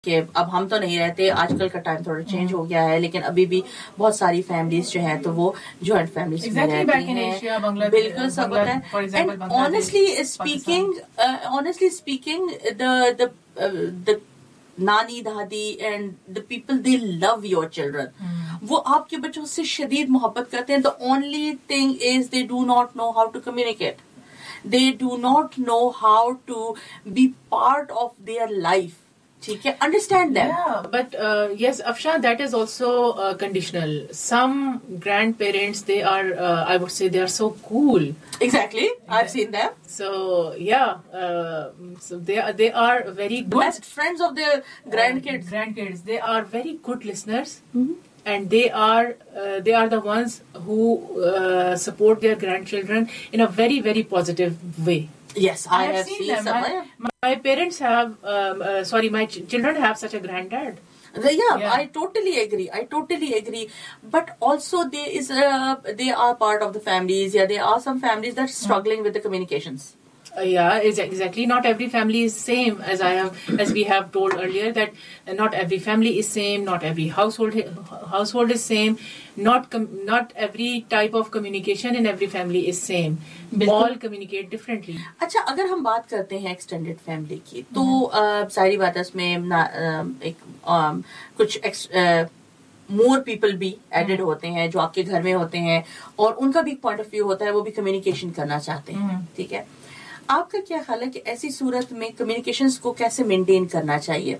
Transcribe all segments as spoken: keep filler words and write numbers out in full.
कि अब हम तो नहीं रहते, आजकल का टाइम थोड़ा चेंज हो गया है, लेकिन अभी भी बहुत सारी फैमिलीज जो है तो वो जॉइंट फैमिलीज में रहती हैं। बिल्कुल सब होता है। And honestly speaking honestly speaking the the नानी दादी and the people they love your children. वो आपके बच्चों से शदीद मोहब्बत करते हैं। The only thing is they do not know how to communicate, they do not know how to be part of their life. ठीक है, understand them. Yeah, but uh, yes, Afshan, that is also uh, conditional. Some grandparents, they are, uh, I would say, they are so cool. Exactly, I've seen them. So yeah, uh, so they are they are very good. Best friends of their grandkids. Uh, grandkids, they are very good listeners. Mm-hmm. And they are uh, they are the ones who uh, support their grandchildren in a very very positive way. Yes, I, I have, have seen, seen them. My, my parents have um, uh, sorry, my ch- children have such a granddad. Yeah, yeah, I totally agree. I totally agree. But also there is uh, they are part of the families. Yeah, there are some families that are struggling mm. with the communications. Uh, yeah, exactly. Not every family is same, as I have, as we have told earlier, that not every family is same. Not every household household is same. Not com- not every type of communication in every family is same. All communicate differently. अच्छा, अगर हम बात करते हैं extended family की, तो सारी बात है उसमें एक कुछ मोर पीपल भी एडेड होते हैं जो आपके घर में होते हैं, और उनका भी पॉइंट ऑफ व्यू होता है, वो भी कम्युनिकेशन करना चाहते हैं। ठीक है, आपका क्या ख्याल है कि ऐसी सूरत में कम्युनिकेशंस को कैसे मेंटेन करना चाहिए?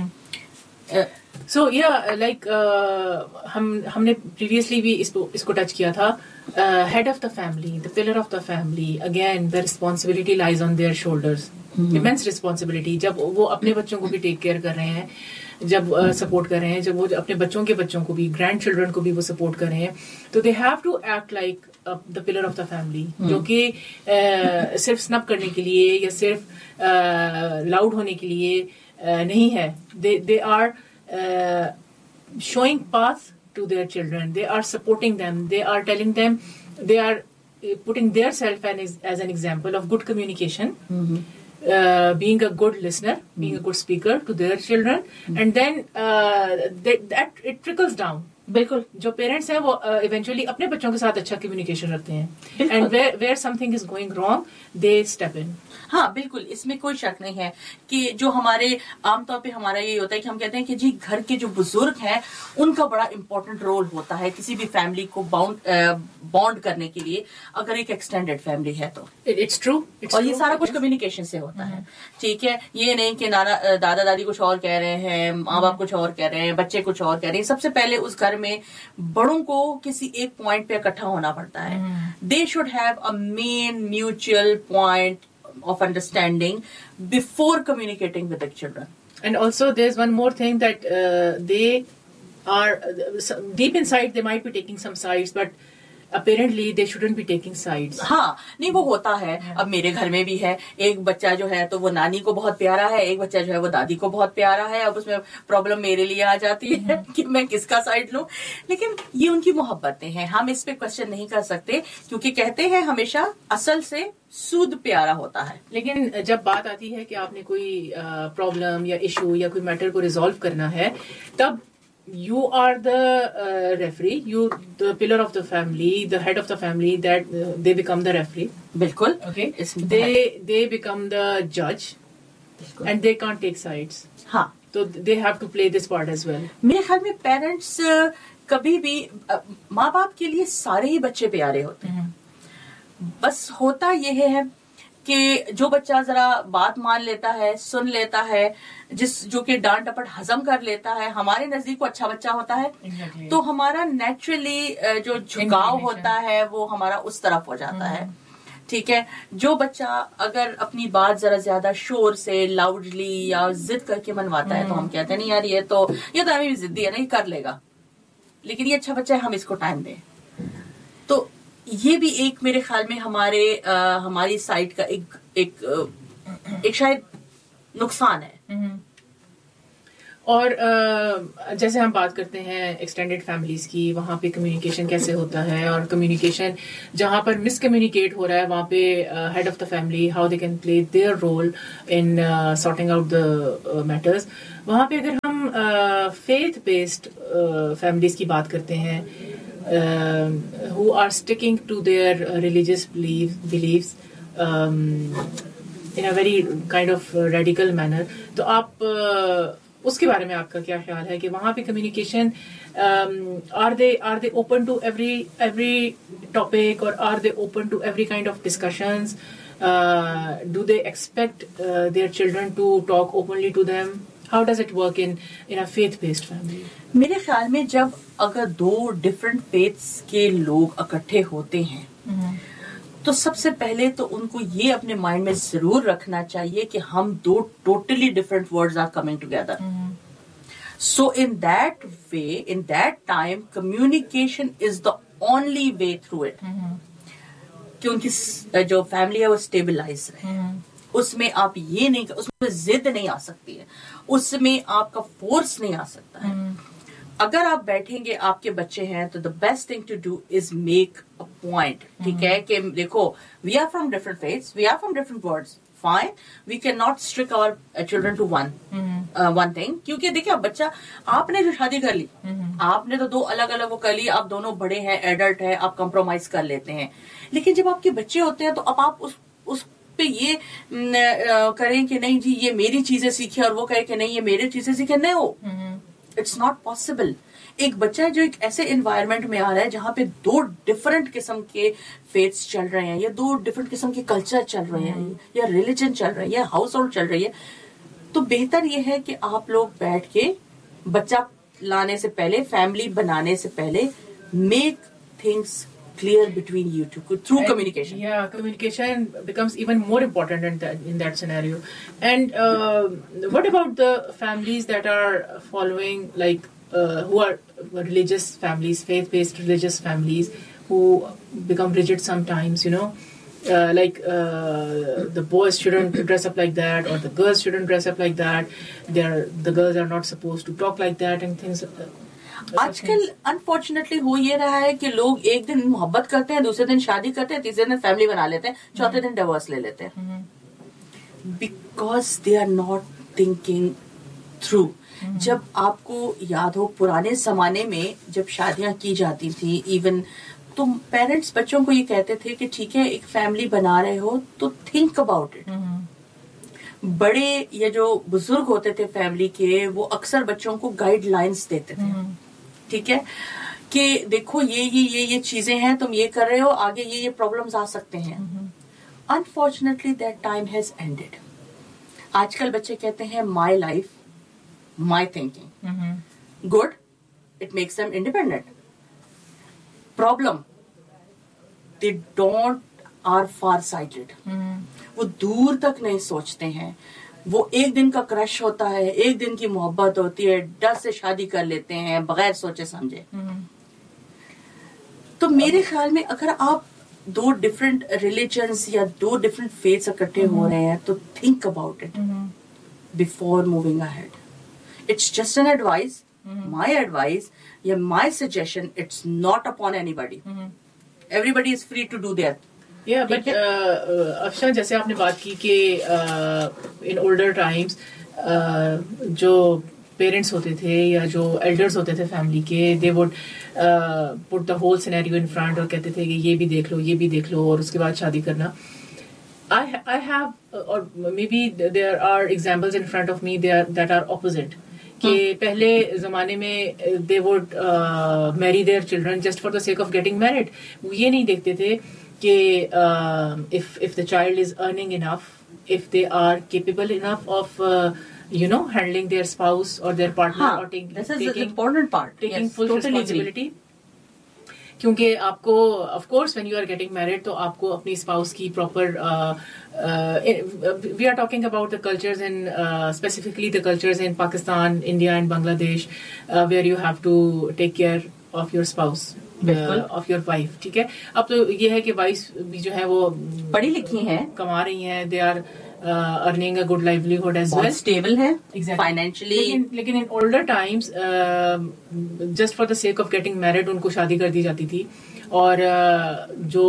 सो या लाइक हम हमने प्रीवियसली भी इसको इसको टच किया था। Head of the family, the pillar of the family, again the responsibility lies on their shoulders, immense responsibility. जब वो अपने बच्चों को भी टेक केयर कर रहे हैं, जब सपोर्ट uh, कर रहे हैं, जब वो अपने बच्चों के बच्चों को भी, ग्रैंड चिल्ड्रन को भी वो सपोर्ट कर रहे हैं, तो they have to act like the pillar of the family, जो कि uh, सिर्फ स्नब करने के लिए या सिर्फ लाउड uh, होने के लिए uh, नहीं है। दे they are showing path to their children, they are supporting them, they are telling them, they are putting their self as an example of good communication. Uh, being a good listener, being a good speaker to their children, and then uh, they, that it trickles down. बिल्कुल, जो parents हैं वो eventually uh, अपने बच्चों के साथ अच्छा communication रखते हैं, and where where something is going wrong they step in. हाँ बिल्कुल, इसमें कोई शक नहीं है कि जो हमारे आमतौर पे हमारा ये होता है कि हम कहते हैं कि जी घर के जो बुजुर्ग हैं उनका बड़ा इंपॉर्टेंट रोल होता है किसी भी फैमिली को बाउंड बॉन्ड करने के लिए, अगर एक एक्सटेंडेड फैमिली है तो. इट्स ट्रू, और ये सारा कुछ कम्युनिकेशन से होता है. ठीक है, ये नहीं कि नाना दादा दादी कुछ और कह रहे हैं, माँ बाप कुछ और कह रहे हैं, बच्चे कुछ और कह रहे हैं. सबसे पहले उस घर में बड़ों को किसी एक पॉइंट पे इकट्ठा होना पड़ता है. They should have a main mutual point of understanding before communicating with the children. And also there's one more thing that uh, they are uh, deep inside they might be taking some sides, but apparently they shouldn't be taking sides. हाँ, नहीं वो होता है. अब मेरे घर में भी है, एक बच्चा जो है तो वो नानी को बहुत प्यारा है, एक बच्चा जो है वो दादी को बहुत प्यारा है. अब उसमें प्रॉब्लम मेरे लिए आ जाती है कि मैं किसका साइड लूं. लेकिन ये उनकी मोहब्बतें हैं, हम इस पे क्वेश्चन नहीं कर सकते, क्योंकि कहते हैं हमेशा असल से सूद प्यारा होता है. लेकिन जब बात आती है कि आपने कोई प्रॉब्लम या इशू या कोई मैटर को रिजॉल्व करना है, तब you are the uh, referee, you the pillar of the family, the head of the family, that uh, they become the referee. बिल्कुल. Okay, they they become the judge, and they can't take sides. हाँ, so they have to play this part as well. मेरे ख्याल में parents कभी भी माँ बाप के लिए सारे ही बच्चे प्यारे होते हैं. बस होता यह है कि जो बच्चा जरा बात मान लेता है, सुन लेता है, जिस जो कि डांट टपट हजम कर लेता है, हमारे नजदीक को अच्छा बच्चा होता है. exactly. तो हमारा नेचुरली जो झुकाव होता है वो हमारा उस तरफ हो जाता है. ठीक है, जो बच्चा अगर अपनी बात जरा ज्यादा शोर से, लाउडली या जिद करके मनवाता है, तो हम कहते हैं नहीं यार ये तो ये तो हमें भी जिद्दी है, नहीं कर लेगा, लेकिन ये अच्छा बच्चा है, हम इसको टाइम दें. तो ये भी एक मेरे ख्याल में हमारे आ, हमारी साइड का एक एक एक शायद नुकसान है. और uh, जैसे हम बात करते हैं एक्सटेंडेड फैमिलीज की, वहाँ पे कम्युनिकेशन कैसे होता है, और कम्युनिकेशन जहाँ पर मिसकम्युनिकेट हो रहा है वहाँ पे head of the family how they can play their role in sorting out the matters. वहाँ पे अगर हम फेथ बेस्ड फैमिलीज की बात करते हैं who are sticking to their religious believes in a very kind of radical manner, तो आप uh, उसके बारे में आपका क्या ख्याल है कि वहाँ पे communication are they are they open to every every topic, और are they open to every kind of discussions? Do they expect their children to talk openly to them? How does it work in in a faith based family? मेरे ख्याल में जब अगर दो different faiths के लोग इकट्ठे होते हैं mm-hmm. तो सबसे पहले तो उनको ये अपने माइंड में जरूर रखना चाहिए कि हम दो totally different words are coming together. So in that way, in that time, communication is the only way through it, क्योंकि जो फैमिली है वो स्टेबलाइज रहे. mm-hmm. उसमें आप ये नहीं, उसमें जिद नहीं आ सकती है, उसमें आपका फोर्स नहीं आ सकता है. mm-hmm. अगर आप बैठेंगे, आपके बच्चे हैं, तो the best thing to do is make a point. ठीक है कि देखो, we are from different faiths, we are from different words, fine, we can not streak our children to one one thing. क्योंकि देखिए, बच्चा, आपने जो शादी कर ली, mm-hmm. आपने तो दो अलग अलग वो कर ली, आप दोनों बड़े हैं, एडल्ट है, आप कंप्रोमाइज कर लेते हैं. लेकिन जब आपके बच्चे होते हैं तो अब आप उस उस पे ये न, करें कि नहीं जी ये मेरी चीजें सीखे, और वो कहे कि नहीं ये मेरी चीजें सीखे, नहीं हो. It's not possible. एक बच्चा जो एक ऐसे एनवायरनमेंट में आ रहा है जहां पे दो डिफरेंट किस्म के फेथ्स चल रहे हैं, या दो डिफरेंट किस्म के कल्चर चल रहे हैं, या रिलीजन चल रहा है, या हाउस होल्ड चल रही है, तो बेहतर ये है कि आप लोग बैठ के बच्चा लाने से पहले, फैमिली बनाने से पहले, make things clear between you two through and, communication. Yeah, communication becomes even more important in that, in that scenario. And uh, what about the families that are following, like uh, who are religious families, faith-based religious families, who become rigid sometimes, you know, uh, like uh, the boys shouldn't dress up like that, or the girls shouldn't dress up like that. They're, the girls are not supposed to talk like that, and things. Uh, आजकल unfortunately हो ये रहा है कि लोग एक दिन मोहब्बत करते हैं, दूसरे दिन शादी करते हैं, तीसरे दिन फैमिली बना लेते हैं, चौथे दिन डिवोर्स ले लेते हैं, because they are not thinking through. जब आपको याद हो, पुराने जमाने में जब शादियां की जाती थी, इवन तो पेरेंट्स बच्चों को ये कहते थे कि ठीक है एक फैमिली बना रहे हो तो थिंक अबाउट इट. बड़े या जो बुजुर्ग होते थे फैमिली के, वो अक्सर बच्चों को गाइडलाइंस देते थे. ठीक है कि देखो ये ये ये ये चीजें हैं, तुम ये कर रहे हो, आगे ये ये प्रॉब्लम्स आ सकते हैं. Unfortunately that time has ended. आजकल बच्चे कहते हैं my life my thinking. Good, it makes them independent. Problem, they don't are far cited. वो दूर तक नहीं सोचते हैं. वो एक दिन का क्रश होता है, एक दिन की मोहब्बत होती है, डर से शादी कर लेते हैं बगैर सोचे समझे. तो मेरे ख्याल में अगर आप दो डिफरेंट रिलीजन्स या दो डिफरेंट फेथ्स इकट्ठे हो रहे हैं तो think about it before moving ahead. It's just an advice, my advice या my suggestion. It's not upon anybody. Everybody is free to do their. Yeah, but uh, Afsha, जैसे आपने बात की कि इन ओल्डर टाइम्स जो पेरेंट्स होते थे या जो एल्डर्स होते थे फैमिली के, they would put the whole scenario in front और कहते थे कि ये भी देख लो, ये भी देख लो, और उसके बाद शादी करना. आई आई हैव, और may be there are examples in front of me that are opposite. कि पहले जमाने में they would Mary their children just for the sake of getting married. ये नहीं देखते थे कि if if the child is earning enough, if they are capable enough of uh, you know handling their spouse or their partner, हाँ, or take, this is taking the important part, taking yes, full totally responsibility. क्योंकि आपको of course when you are getting married तो आपको अपनी spouse की proper uh, uh, we are talking about the cultures in uh, specifically the cultures in Pakistan, India and Bangladesh uh, where you have to take care of your spouse, of your wife. ठीक है, अब तो ये है कि wife भी जो है वो पढ़ी लिखी हैं, कमा रही हैं, they are earning a good livelihood as well, stable है Exactly. फाइनेंशियली। लेकिन लेकिन in older times just for the sake of getting married उनको शादी कर दी जाती थी, और uh, जो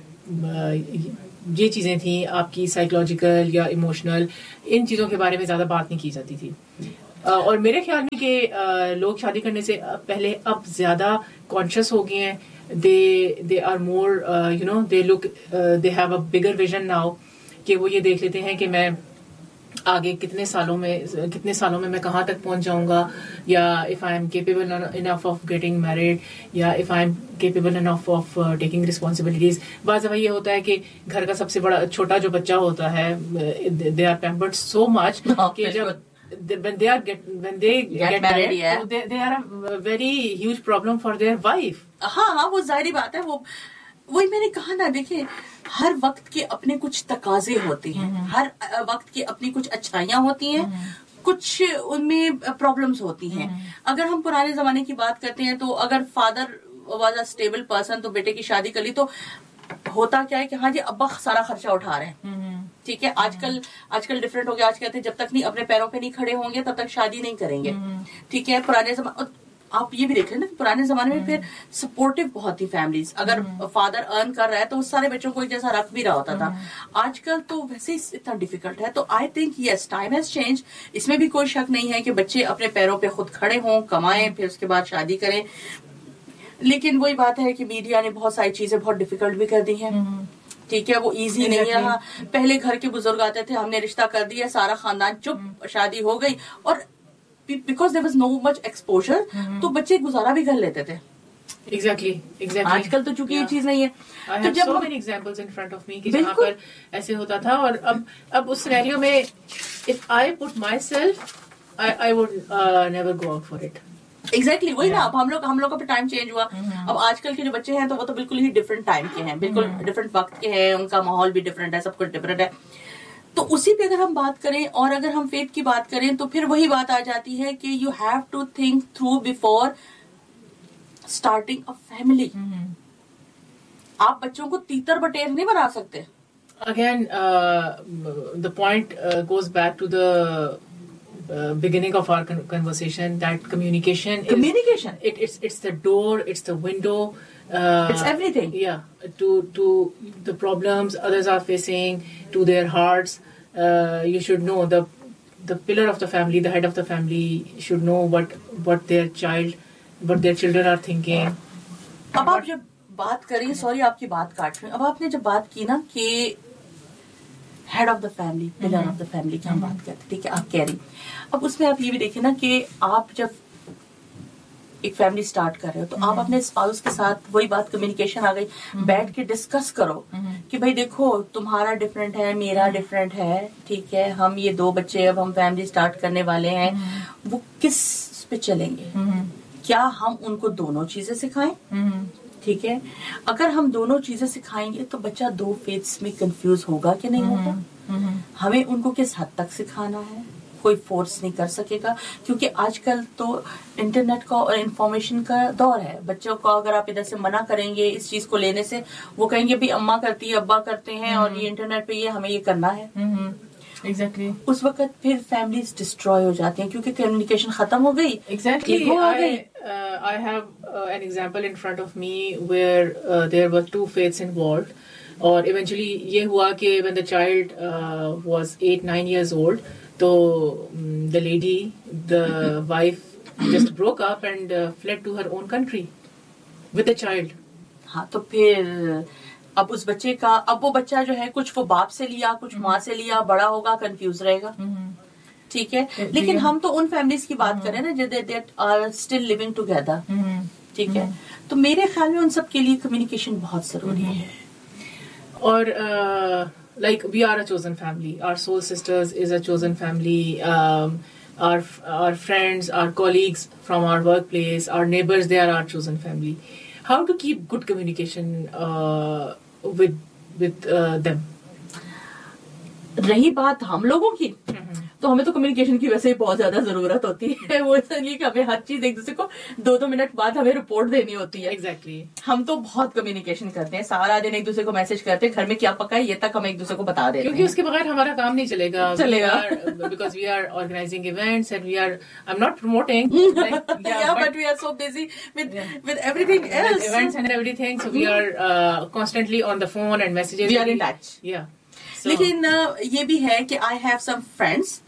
uh, ये चीजें थी आपकी साइकोलॉजिकल या इमोशनल, इन चीजों के बारे में ज्यादा बात नहीं की जाती थी। uh, और मेरे ख्याल में कि uh, लोग शादी करने से पहले अब ज्यादा कॉन्शियस हो गए हैं। दे they are more you know they look they have a bigger vision now, कि वो ये देख लेते हैं कि मैं आगे कितने सालों में कितने सालों में मैं कहाँ तक पहुंच जाऊंगा, या if I am capable enough of getting married, या if I am capable enough of taking responsibilities. बात ये होता है कि घर का सबसे बड़ा छोटा जो बच्चा होता है, they are pampered so much कि जब when they are get when they Get get married, married, yeah. so they, they are a very huge problem for their wife. हाँ हाँ, वो जाहिर बात है। वो वही मैंने कहा ना, देखिए हर वक्त के अपने कुछ तकाजे होते हैं, हर वक्त की अपनी कुछ अच्छाइयां होती हैं, कुछ उनमें प्रॉब्लम्स होती हैं। अगर हम पुराने जमाने की बात करते हैं तो अगर father was a stable person तो बेटे की शादी कर ली तो होता क्या है कि हाँ जी अब्बा सारा खर्चा उठा रहे हैं, ठीक है। आजकल आजकल डिफरेंट हो गया। आज कहते हैं जब तक नहीं अपने पैरों पे नहीं खड़े होंगे तब तक शादी नहीं करेंगे, ठीक है। पुराने जमाने आप ये भी देख लें ना, पुराने जमाने में फिर सपोर्टिव बहुत थी फैमिलीज। अगर फादर अर्न कर रहा है तो उस सारे बच्चों को एक जैसा रख भी रहा होता था। आजकल तो वैसे ही इतना डिफिकल्ट है। तो I think yes, time has change, इसमें भी कोई शक नहीं है कि बच्चे अपने पैरों पे खुद खड़े हों, कमाएं, फिर उसके बाद शादी करें। लेकिन वही बात है कि मीडिया ने बहुत सारी चीजें बहुत डिफिकल्ट भी कर दी हैं, ठीक है। वो इजी नहीं है। हाँ, पहले घर के बुजुर्ग आते थे, हमने रिश्ता कर दिया, सारा खानदान चुप, शादी हो गई, और because there was no much exposure तो बच्चे गुजारा भी कर लेते थे। Exactly, exactly. आजकल तो चूंकि ये चीज नहीं है। I तो have जब so हम- many examples in front of me कि जहाँ पर ऐसे होता था, और अब अब उस सिनेरियो में if I put myself, I I would uh, never go out for it. Exactly exactly, वही ना। अब हम लोग हम लोग का टाइम चेंज हुआ। अब आजकल के जो बच्चे हैं तो वो तो बिल्कुल ही डिफरेंट टाइम के हैं, बिल्कुल डिफरेंट वक्त के हैं, उनका माहौल भी डिफरेंट है, सब कुछ डिफरेंट है। तो उसी पे अगर हम बात करें और अगर हम फेथ की बात करें तो फिर वही बात आ जाती है कि you have to think through before starting a family. आप बच्चों को तीतर बटेर नहीं बना सकते। Again, uh, the point uh, goes back to the uh, beginning of our con- conversation, that communication is Communication. It, it's it's the door, it's the window. Uh, It's everything. Yeah, to to the problems others are facing, to their hearts. Uh, you should know the the pillar of the family, the head of the family should know what what their child, what their children are thinking. अब आप जब बात करें, sorry आपकी बात काट रही हूँ, अब आपने जब बात की ना कि head of the family, pillar of the family की हम बात करते, ठीक है, आप कह रही। अब उसमें आप ये भी देखिए ना कि आप जब एक फैमिली स्टार्ट कर रहे हो तो आप अपने स्पाउस के साथ, वही बात कम्युनिकेशन आ गई, बैठ के डिस्कस करो कि भाई देखो तुम्हारा डिफरेंट है, मेरा डिफरेंट है, ठीक है, हम ये दो बच्चे अब हम फैमिली स्टार्ट करने वाले हैं, वो किस पे चलेंगे, क्या हम उनको दोनों चीजें सिखाएं, ठीक है। अगर हम दोनों चीजें सिखाएंगे तो बच्चा दो फेथ्स में कंफ्यूज होगा कि नहीं होगा। हमें उनको किस हद तक सिखाना है, कोई फोर्स नहीं कर सकेगा, क्योंकि आजकल तो इंटरनेट का और इंफॉर्मेशन का दौर है। बच्चों को अगर आप इधर से मना करेंगे इस चीज को लेने से, वो कहेंगे भी अम्मा करती है, अब्बा करते हैं, और ये इंटरनेट पे ये हमें ये करना है। Exactly. उस वक्त फिर फैमिलीज डिस्ट्रॉय हो जाती हैं क्योंकि कम्युनिकेशन खत्म हो गई। Exactly. ईगो आ गई। I, uh, I have uh, an example in front of me where uh, there were two faiths involved. और eventually ये हुआ कि when the child uh, was eight, nine years old, तो um, the lady, the wife just broke up and uh, fled to her own country with the child. हाँ, तो फिर अब उस बच्चे का, अब वो बच्चा जो है कुछ वो बाप से लिया, कुछ माँ से लिया, बड़ा होगा कंफ्यूज रहेगा, ठीक है। लेकिन हम तो उन फैमिलीज की बात करें ना जो they are still living together, ठीक है। तो मेरे ख्याल में उन सब के लिए कम्युनिकेशन बहुत जरूरी है। और like we are a chosen family, our soul sisters is a chosen family, our our friends, our colleagues from our workplace, our neighbors, they are our chosen family. How to keep good communication uh, with with uh, them? रही बात हम लोगों की, तो हमें तो communication की वैसे ही बहुत ज्यादा जरूरत होती है। वो इसलिए कि हमें हर चीज एक दूसरे को दो दो मिनट बाद हमें रिपोर्ट देनी होती है। Exactly exactly. हम तो बहुत कम्युनिकेशन करते हैं, सारा दिन एक दूसरे को मैसेज करते हैं, घर में क्या पका है ये तक हम एक दूसरे को बता देते हैं, क्योंकि उसके बगैर हमारा काम नहीं चलेगा चलेगा because we are organising events and we are I am not promoting but we are so busy with with everything else, events and everything, so we are constantly on the phone and messages, we are in touch. या लेकिन ये भी है कि I have some friends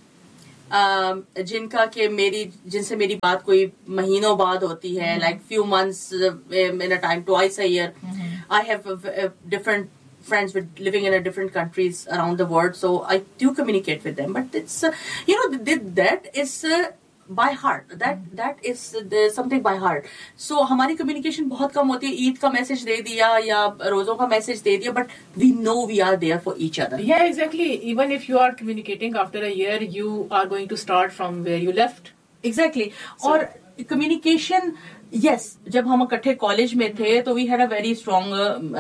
जिनका के मेरी जिनसे मेरी बात कोई महीनों बाद होती है, like few months in a time, twice a year. I have different friends with living in a different countries around the world, so I do communicate with them, but it's uh, you know th- that is uh, by heart, that that is uh, something by heart. So हमारी communication बहुत कम होती है. ईद का message दे दिया या रोजों का message दे दिया, but we know we are there for each other. Yeah, exactly. Even if you are communicating after a year, you are going to start from where you left. Exactly. So, और communication, yes, जब हम इकट्ठे college में थे तो we had a very strong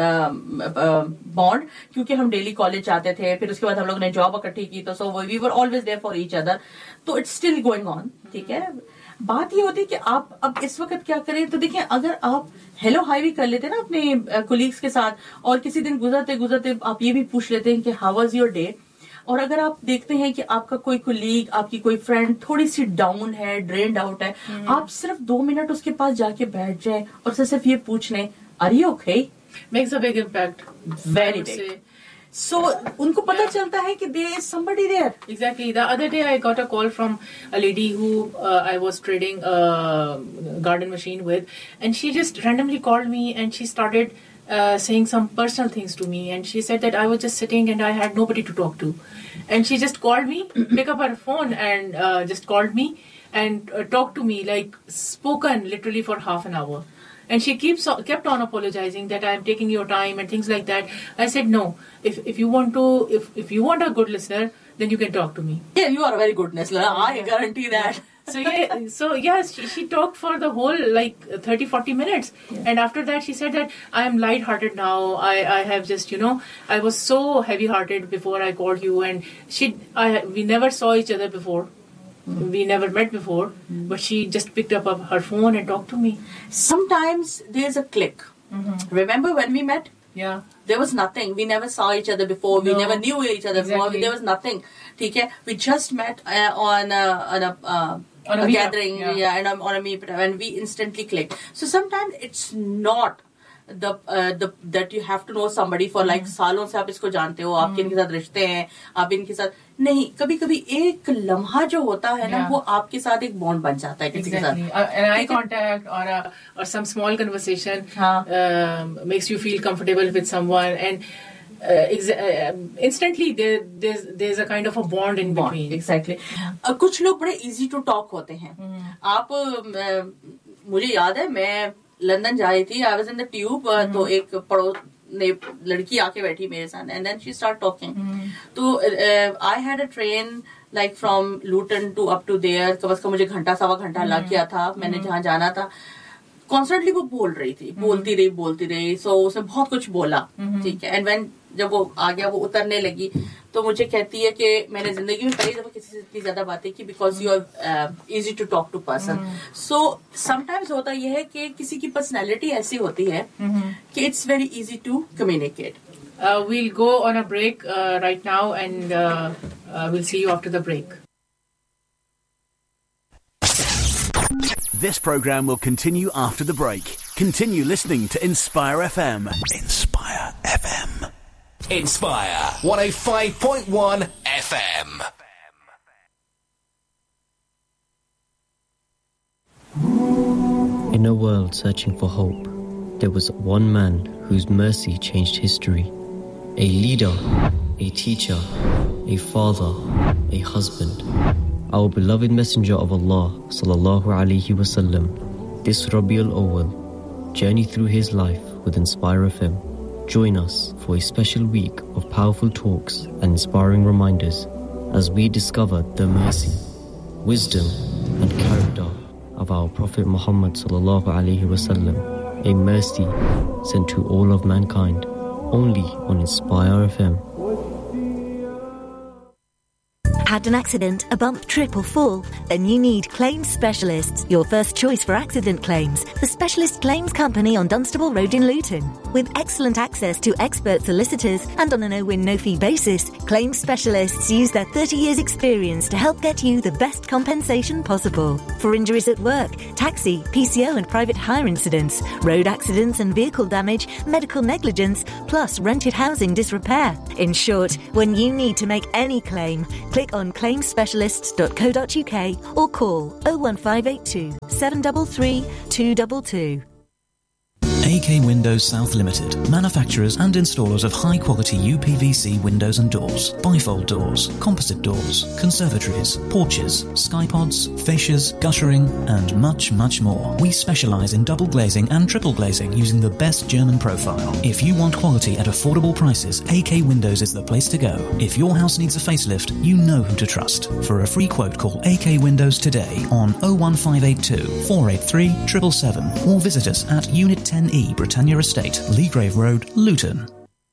bond, क्योंकि हम daily college जाते थे, फिर उसके बाद हम लोग ने जॉब इकट्ठी की, तो so we were always there for each other. तो इट्स स्टिल गोइंग ऑन. ठीक है, बात ये होती है कि आप अब इस वक्त क्या करें. तो देखिए, अगर आप हेलो हाई भी कर लेते हैं ना अपने कोलीग्स के साथ, और किसी दिन गुजरते गुजरते आप ये भी पूछ लेते हैं कि हाउ वाज योर डे, और अगर आप देखते हैं कि आपका कोई कोलीग, आपकी कोई फ्रेंड थोड़ी सी डाउन है, ड्रेन्ड आउट है, hmm. आप सिर्फ दो मिनट उसके पास जाके बैठ जाए और सिर्फ ये पूछ लें, are you okay, makes a big impact, very big. So उनको पता yeah. चलता है कि there is somebody there. Exactly. The other day I got a call from a lady who uh, I was trading a garden machine with, and she just randomly called me and she started uh, saying some personal things to me, and she said that I was just sitting and I had nobody to talk to, and she just called me, pick up her phone and uh, just called me and uh, talked to me, like spoken literally for half an hour. And she keeps kept on apologizing that I am taking your time and things like that. I said no. If if you want to, if if you want a good listener, then you can talk to me. Yeah, you are a very good listener. I guarantee that. So yeah, so yes, she, she talked for the whole like thirty forty minutes, yeah. And after that she said that I am light-hearted now. I I have just, you know, I was so heavy-hearted before I called you, and she I we never saw each other before. Mm. We never met before, mm. but she just picked up her phone and talked to me. Sometimes there's a click. Mm-hmm. Remember when we met? Yeah. There was nothing. We never saw each other before. No. We never knew each other exactly. before. There was nothing. ठीक है? We just met uh, on a, on a, uh, on a, a gathering, yeah, yeah, and on a meet, and we instantly clicked. So sometimes it's not the uh, the that you have to know somebody for like mm-hmm. सालों से आप इसको जानते हो, आपके इनके साथ रिश्ते हैं, आप इनके साथ नहीं, कभी कभी एक लम्हा जो होता है ना, वो आपके साथ एक बॉन्ड बन जाता है किसी के साथ. An eye contact or a, or some small conversation um, makes you feel comfortable with someone, and uh, ex- uh, instantly there there's there's a kind of a bond in bond, between. Exactly. uh, कुछ लोग बड़े easy to talk होते हैं. mm-hmm. आप uh, मुझे याद है मैं लंदन जा रही थी, I was in the tube, तो एक पड़ोस ने लड़की आके बैठी मेरे साथ, and then she start talking. तो I had a train like from Lutan to up to their, कम से कम मुझे घंटा सवा घंटा लग गया था. मैंने जहाँ जाना था, कॉन्स्टेंटली वो बोल रही थी, बोलती रही बोलती रही सो so, उसने बहुत कुछ बोला. ठीक है, एंड व्हेन जब वो आ गया, वो उतरने लगी, तो मुझे कहती है कि मैंने जिंदगी में पहली दफा किसी से इतनी ज्यादा बातें की, because you are easy to talk to person. So sometimes होता यह है कि किसी की पर्सनैलिटी ऐसी होती है कि it's very easy to communicate. We'll go on a break right now and we'll C you after the break. This program will continue after the break. Continue listening to Inspire F M. Inspire F M. Inspire one oh five point one F M. In a world searching for hope, there was one man whose mercy changed history. A leader, a teacher, a father, a husband. Our beloved Messenger of Allah sallallahu alaihi wasallam. This Rabiul Awwal, journey through his life with Inspire F M. Join us for a special week of powerful talks and inspiring reminders as we discover the mercy, wisdom and character of our Prophet Muhammad sallallahu alaihi wasallam, a mercy sent to all of mankind, only on Inspire F M. Had an accident, a bump, trip or fall? Then you need Claims Specialists, your first choice for accident claims. The specialist claims company on Dunstable Road in Luton. With excellent access to expert solicitors and on a no-win, no-fee basis, Claims Specialists use their thirty years experience to help get you the best compensation possible. For injuries at work, taxi, P C O and private hire incidents, road accidents and vehicle damage, medical negligence, plus rented housing disrepair. In short, when you need to make any claim, click on claims specialists dot co dot uk or call oh one five eight two, seven three three, two two two. A K Windows South Limited, manufacturers and installers of high-quality U P V C windows and doors, bifold doors, composite doors, conservatories, porches, skypods, fascias, guttering, and much, much more. We specialise in double glazing and triple glazing using the best German profile. If you want quality at affordable prices, A K Windows is the place to go. If your house needs a facelift, you know who to trust. For a free quote, call A K Windows today on oh one five eight two, four eight three, seven seven seven or visit us at Unit ten E, Britannia Estate, Leagrave Road, Luton.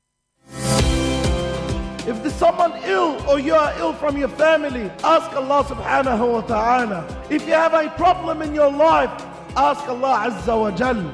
If there's someone ill or you are ill from your family, ask Allah subhanahu wa ta'ala. If you have a problem in your life, ask Allah Azza wa Jal.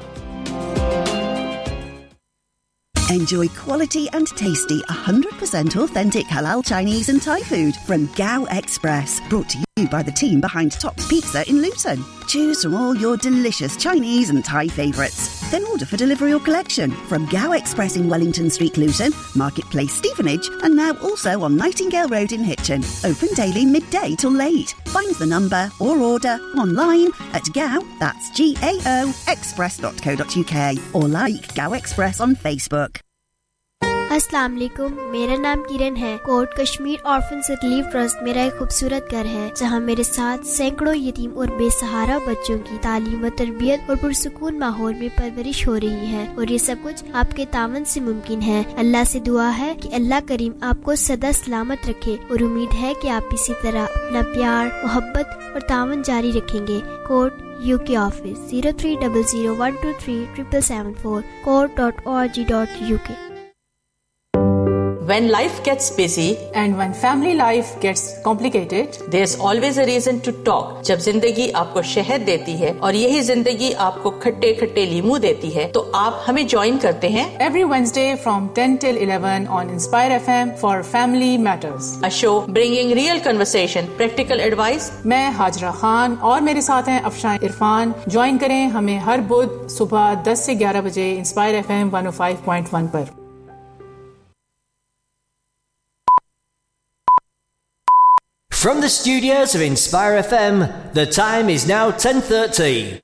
Enjoy quality and tasty one hundred percent authentic halal Chinese and Thai food from Gao Express. Brought to you by the team behind Tops Pizza in Luton. Choose from all your delicious Chinese and Thai favourites. Then order for delivery or collection from Gao Express in Wellington Street, Luton, Marketplace, Stevenage, and now also on Nightingale Road in Hitchin. Open daily midday till late. Find the number or order online at Gao, that's G A O, express dot co dot uk or like Gao Express on Facebook. अस्सलाम वालेकुम, मेरा नाम किरण है। Coat Kashmir orphans relief trust मेरा एक खूबसूरत घर है जहां मेरे साथ सैकड़ों यतीम और बेसहारा बच्चों की तालीम व तरबियत और पुरसुकून माहौल में परवरिश हो रही है और ये सब कुछ आपके तावन से मुमकिन है। अल्लाह से दुआ है कि अल्लाह करीम आपको सदा सलामत रखे और उम्मीद है कि आप इसी तरह अपना प्यार, मोहब्बत और तावन जारी रखेंगे। Coat UK office zero three zero zero one two three seven seven seven four coat dot org dot uk. When life gets busy and when family life gets complicated, there's always a reason to talk. जब जिंदगी आपको शहद देती है और यही जिंदगी आपको खट्टे खट्टे लीमू देती है, तो आप हमें ज्वाइन करते हैं every Wednesday from ten till eleven on Inspire F M for Family Matters. A show bringing real conversation, practical advice. मैं हाजरा खान और मेरे साथ हैं अफशान इरफान। ज्वाइन करें हमें हर बुध सुबह दस से ग्यारह बजे Inspire F M one oh five point one पर। From the studios of Inspire F M, the time is now ten thirty.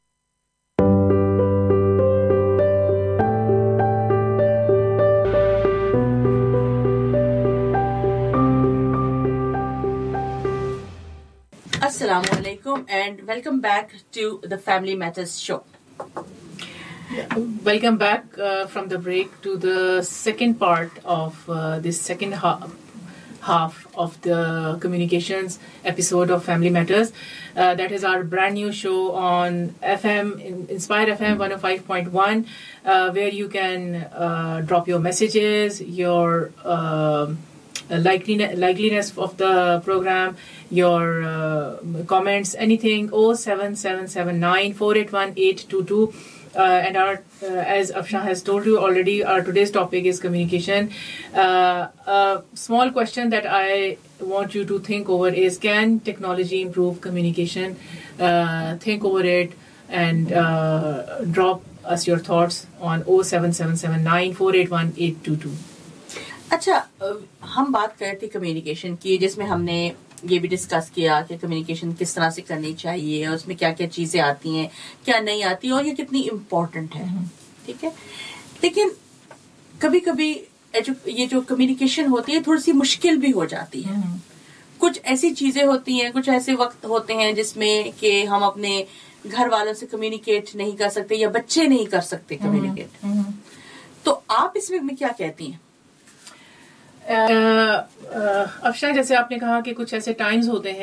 Assalamu alaikum and welcome back to the Family Matters show. Welcome back uh, from the break to the second part of uh, this second half. half of the communications episode of Family Matters. Uh, that is our brand new show on F M, Inspire F M one oh five point one, uh, where you can uh, drop your messages, your uh, likeliness, likeliness of the program, your uh, comments, anything. oh seven seven seven nine four eight one eight two two. Uh, and our, uh, as Afshan has told you already, our today's topic is communication. Uh, a small question that I want you to think over is, can technology improve communication? Uh, think over it and uh, drop us your thoughts on oh seven seven seven nine four eight one eight two two. अच्छा, हम बात कर रहे थे communication की, जिसमें हमने ये भी डिस्कस किया कि कम्युनिकेशन किस तरह से करनी चाहिए, उसमें क्या क्या चीजें आती हैं, क्या नहीं आती और ये कितनी इम्पोर्टेंट है। ठीक है, लेकिन कभी कभी ये जो कम्युनिकेशन होती है थोड़ी सी मुश्किल भी हो जाती है। कुछ ऐसी चीजें होती हैं, कुछ ऐसे वक्त होते हैं जिसमें कि हम अपने घर वालों से कम्युनिकेट नहीं कर सकते या बच्चे नहीं कर सकते कम्युनिकेट। तो आप इसमें क्या कहती हैं? अफशान, जैसे आपने कहा कि कुछ ऐसे टाइम्स होते हैं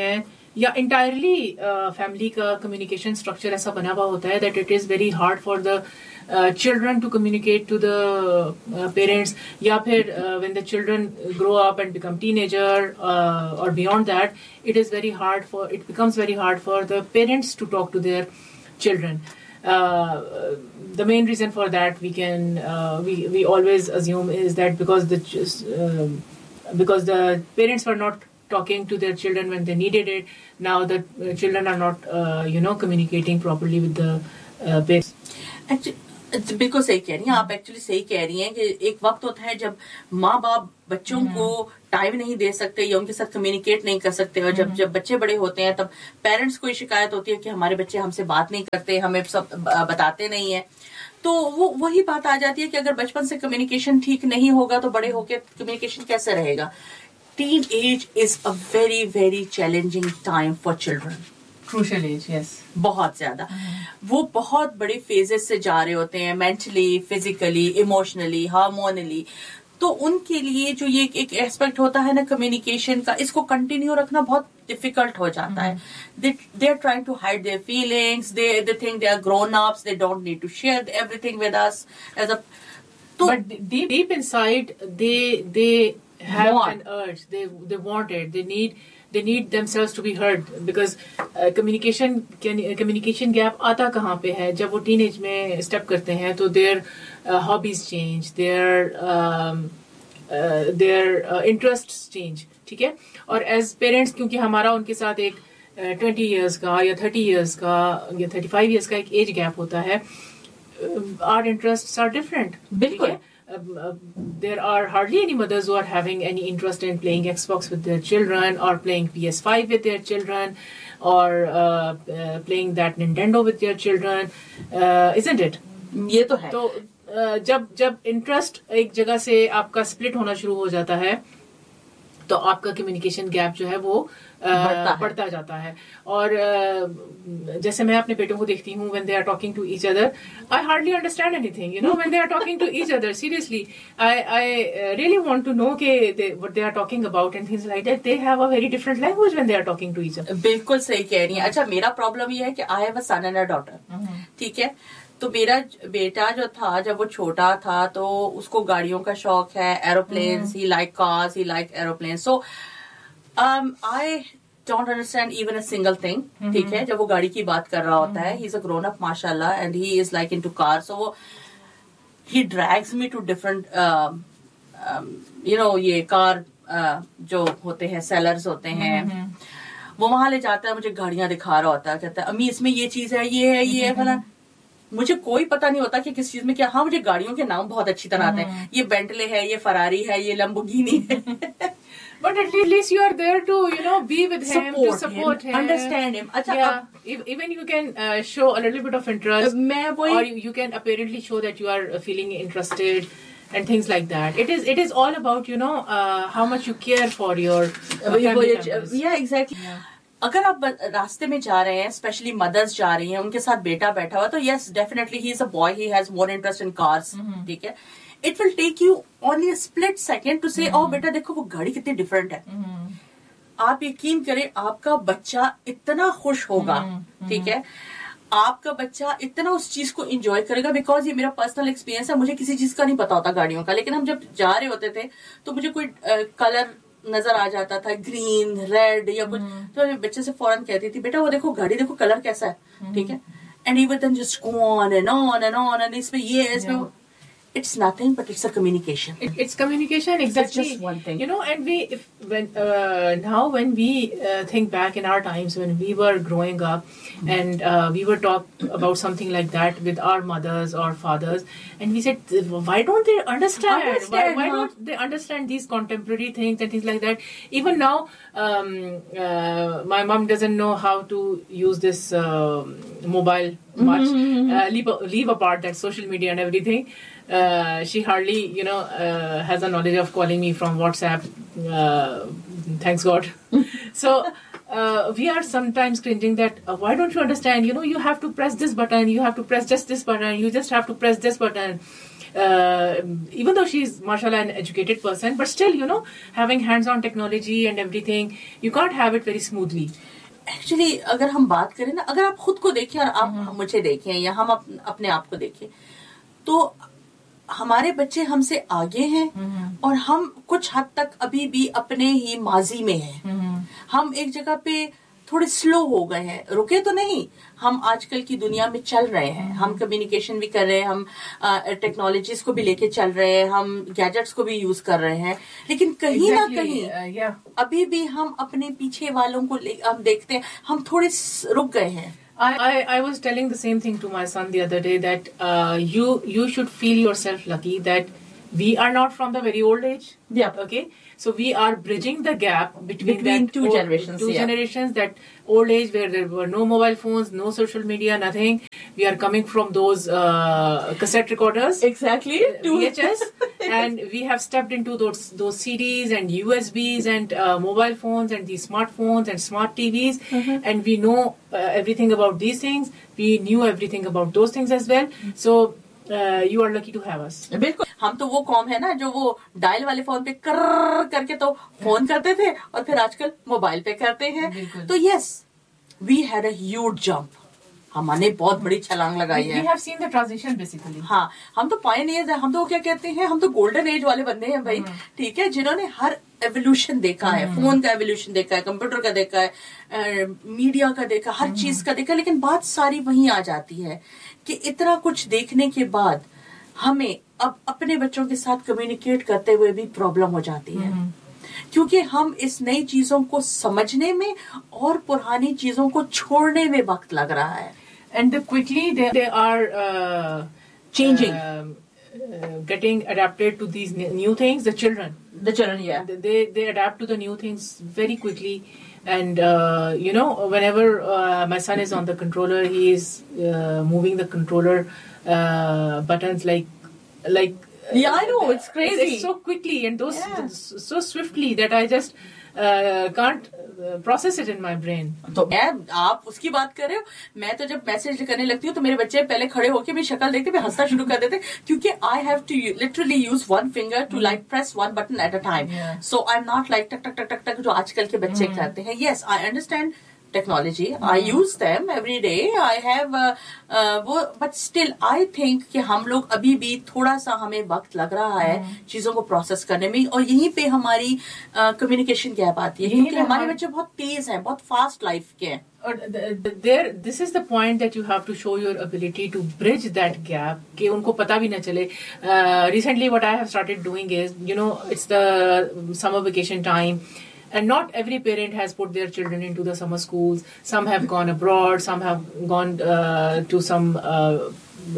या entirely फैमिली का कम्युनिकेशन स्ट्रक्चर ऐसा बना हुआ होता है that it is very hard for the uh, children to communicate to the uh, parents, या फिर uh, when the children grow up and become teenager uh, or beyond that, it is very hard for it becomes very hard for the parents to talk to their children. Uh, the main reason for that we can uh, we we always assume is that because the uh, because the parents were not talking to their children when they needed it, now the uh, children are not uh, you know communicating properly with the uh, parents. Actually, बिल्कुल सही कह रही हैं आप. Actually सही कह रही हैं कि एक वक्त होता है जब माँ बाप बच्चों को टाइम नहीं दे सकते या उनके साथ कम्युनिकेट नहीं कर सकते, और जब जब बच्चे बड़े होते हैं तब पेरेंट्स को ये शिकायत होती है कि हमारे बच्चे हमसे बात नहीं करते, हमें सब बताते नहीं है. तो वो वही बात आ जाती है कि अगर बचपन से कम्युनिकेशन ठीक नहीं होगा तो बड़े होकर कम्युनिकेशन कैसे रहेगा. Teenage is a very very challenging time for children. Crucial age, yes. बहुत ज्यादा. वो बहुत बड़े फेजेस से जा रहे होते हैं, मेंटली, फिजिकली, इमोशनली, हार्मोनली. तो उनके लिए जो ये एक एस्पेक्ट होता है ना कम्युनिकेशन का, इसको कंटिन्यू रखना बहुत डिफिकल्ट हो जाता है. दे they are trying to hide their feelings, they they think they are grown ups, they don't need to share everything with us as a. But deep, deep inside, they they have want. an urge. They they want it. They need they need themselves to be heard, because uh, communication can, communication gap आता कहाँ पे है जब वो teenage में step करते हैं. तो their uh, hobbies change, their um, uh, their uh, interests change. ठीक है. और as parents, क्योंकि हमारा उनके साथ एक twenty years का या thirty years का या thirty-five years का एक age gap होता है, our interests are different. बिल्कुल. Uh, uh, there are hardly any mothers who are having any interest in playing Xbox with their children, or playing P S five with their children, or uh, uh, playing that Nintendo with their children, uh, isn't it? ये तो है. तो uh, जब जब interest एक जगह से आपका स्प्लिट होना शुरू हो जाता है तो आपका कम्युनिकेशन गैप जो है वो बढ़ता, बढ़ता जाता है. और जैसे मैं अपने बेटों को देखती हूँ, when they are talking to each other, I hardly understand anything, you know, when they are talking to each other. Seriously, I I really want to know के they, what they are talking about and things like that. They have a very different language when they are talking to each other. बिल्कुल सही कह रही हैं. अच्छा, मेरा problem ये है कि I have a son and a daughter. ठीक है. तो मेरा बेटा जो था जब वो छोटा था तो उसको गाड़ियों का शौक है, aeroplanes, he like cars, he like aeroplanes. So I don't understand even a single thing. ठीक है. जब वो गाड़ी की बात कर रहा होता है, he is a grown up माशाल्लाह, and he is like into car. सो वो ही drags me to different you know ये कार uh, जो होते हैं सेलर्स होते हैं, वो वहां ले जाता है, मुझे गाड़ियां दिखा रहा होता है, कहता है अम्मी इसमें ये चीज है, ये है, ये है फला. मुझे कोई पता नहीं होता कि किस चीज में क्या. हाँ, मुझे गाड़ियों के नाम बहुत अच्छी तरह आते हैं. ये बेंटले है, ये फरारी है, ये लंबोर्गिनी है. But at least you are there to, you know, be with him, support to support him, him, understand him. अच्छा, yeah. If, even you can uh, show a little bit of interest, मैं वही, or you, you can apparently show that you are feeling interested and things like that. It is it is all about, you know, uh, how much you care for your uh, family members. Yeah, exactly. Yeah. अगर आप रास्ते में जा रहे हैं, specially mother's जा रही हैं, उनके साथ बेटा बैठा हुआ, तो yes definitely he is a boy, he has more interest in cars. ठीक है. It will take you only a split second to से, ओ बेटा देखो वो गाड़ी कितनी डिफरेंट है. आप यकीन करें, आपका बच्चा इतना खुश होगा. ठीक है. आपका बच्चा इतना उस चीज को एंजॉय करेगा, बिकॉज ये मेरा पर्सनल एक्सपीरियंस है. मुझे किसी चीज का नहीं पता होता गाड़ियों का, लेकिन हम जब जा रहे होते थे तो मुझे कोई कलर नजर आ जाता था, ग्रीन, रेड या कुछ, तो मैं बच्चे से फौरन कहती थी, बेटा वो देखो गाड़ी, देखो कलर कैसा है. ठीक है. And he would then just go on and on and on, and इसमें ये है, इसमें it's nothing, but it's a communication. It, it's communication, exactly. It's just one thing. You know, and we, if, when uh, now when we uh, think back in our times when we were growing up, mm-hmm. and uh, we were taught about something like that with our mothers or fathers, and we said, why don't they understand? understand why why huh? don't they understand these contemporary things and things like that? Even now, um, uh, my mom doesn't know how to use this uh, mobile much. Mm-hmm. Uh, leave, leave apart that social media and everything. Uh, she hardly, you know, uh, has a knowledge of calling me from WhatsApp. Uh, thanks God. So uh, we are sometimes cringing that uh, why don't you understand? You know, you have to press this button. You have to press just this button. You just have to press this button. Uh, even though she's, mashallah, an educated person, but still, you know, having hands-on technology and everything, you can't have it very smoothly. Actually अगर हम बात करें ना, अगर आप खुद को देखें और आप मुझे देखें या हम अप, अपने आप को देखें, तो हमारे बच्चे हमसे आगे हैं और हम कुछ हद तक अभी भी अपने ही माजी में हैं। हम एक जगह पे थोड़े स्लो हो गए हैं, रुके तो नहीं, हम आजकल की दुनिया में चल रहे हैं, हम कम्युनिकेशन भी कर रहे हैं, हम टेक्नोलॉजीज को भी लेके चल रहे हैं, हम गैजेट्स को भी यूज कर रहे हैं, लेकिन कहीं exactly, ना कहीं uh, yeah. अभी भी हम अपने पीछे वालों को हम देखते हैं, हम थोड़े रुक गए हैं। I, I, I was telling the same thing to my son the other day that uh, you you should feel yourself lucky that we are not from the very old age. Yeah. Okay. So we are bridging the gap between, between that two old, generations. Two yeah. generations, that old age where there were no mobile phones, no social media, nothing. We are coming from those uh, cassette recorders. Exactly. V H S. And we have stepped into those those C Ds and U S Bs and uh, mobile phones and these smartphones and smart T Vs. Mm-hmm. And we know uh, everything about these things. We knew everything about those things as well. So Uh, you are lucky to have us. बिल्कुल, हम तो वो कौम है ना जो वो dial वाले फोन पे कर करके तो फोन करते थे और फिर आजकल मोबाइल पे करते हैं। तो yes, we had a huge jump, हमने बहुत बड़ी छलांग लगाई है। We have seen the transition basically. हाँ, हम तो पायनियर्स हैं, हम तो क्या कहते हैं, हम तो गोल्डन एज वाले बंदे हैं भाई, ठीक है, जिन्होंने हर एवोल्यूशन देखा है, फोन का एवोल्यूशन देखा है, कंप्यूटर का देखा है, मीडिया का देखा, हर चीज का देखा। लेकिन बात सारी वहीं आ जाती है कि इतना कुछ देखने के बाद हमें अब अपने बच्चों के साथ कम्युनिकेट करते हुए भी प्रॉब्लम हो जाती है, क्योंकि हम इस नई चीजों को समझने में और पुरानी चीजों को छोड़ने में वक्त लग रहा है। And quickly they, they are uh, changing, uh, uh, getting adapted to these new things. The children, the children, yeah, they they adapt to the new things very quickly. And uh, you know, whenever uh, my son is on the controller, he is uh, moving the controller uh, buttons like like. Yeah, I know, it's crazy. It's so quickly and those yeah. so swiftly that I just uh, can't process it in my brain. तो मैं, आप उसकी बात कर रहे हो, मैं तो जब मैसेज करने लगती हूँ तो मेरे बच्चे पहले खड़े होके मेरी शक्ल देखते हुए हंसना शुरू कर देते, क्योंकि I have to literally use one finger to like press one button at a time. Yeah. So I'm not like टक टक टक टक टक जो आजकल के बच्चे mm. करते हैं. Yes, I understand technology. Mm. I use them every day. I have uh, uh, वो, but still I think कि हम लोग अभी भी थोड़ा सा हमें वक्त लग रहा है mm. चीजों को प्रोसेस करने में, और यहीं पे हमारी कम्युनिकेशन गैप आती है, क्योंकि हमारे बच्चे बहुत तेज हैं, बहुत फास्ट लाइफ के हैं. Or there, this is the point that you have to show your ability to bridge that gap, कि उनको पता भी न चले. Uh, recently, what I have started doing is, you know, it's the summer vacation time. And not every parent has put their children into the summer schools. Some have gone abroad. Some have gone uh, to some uh,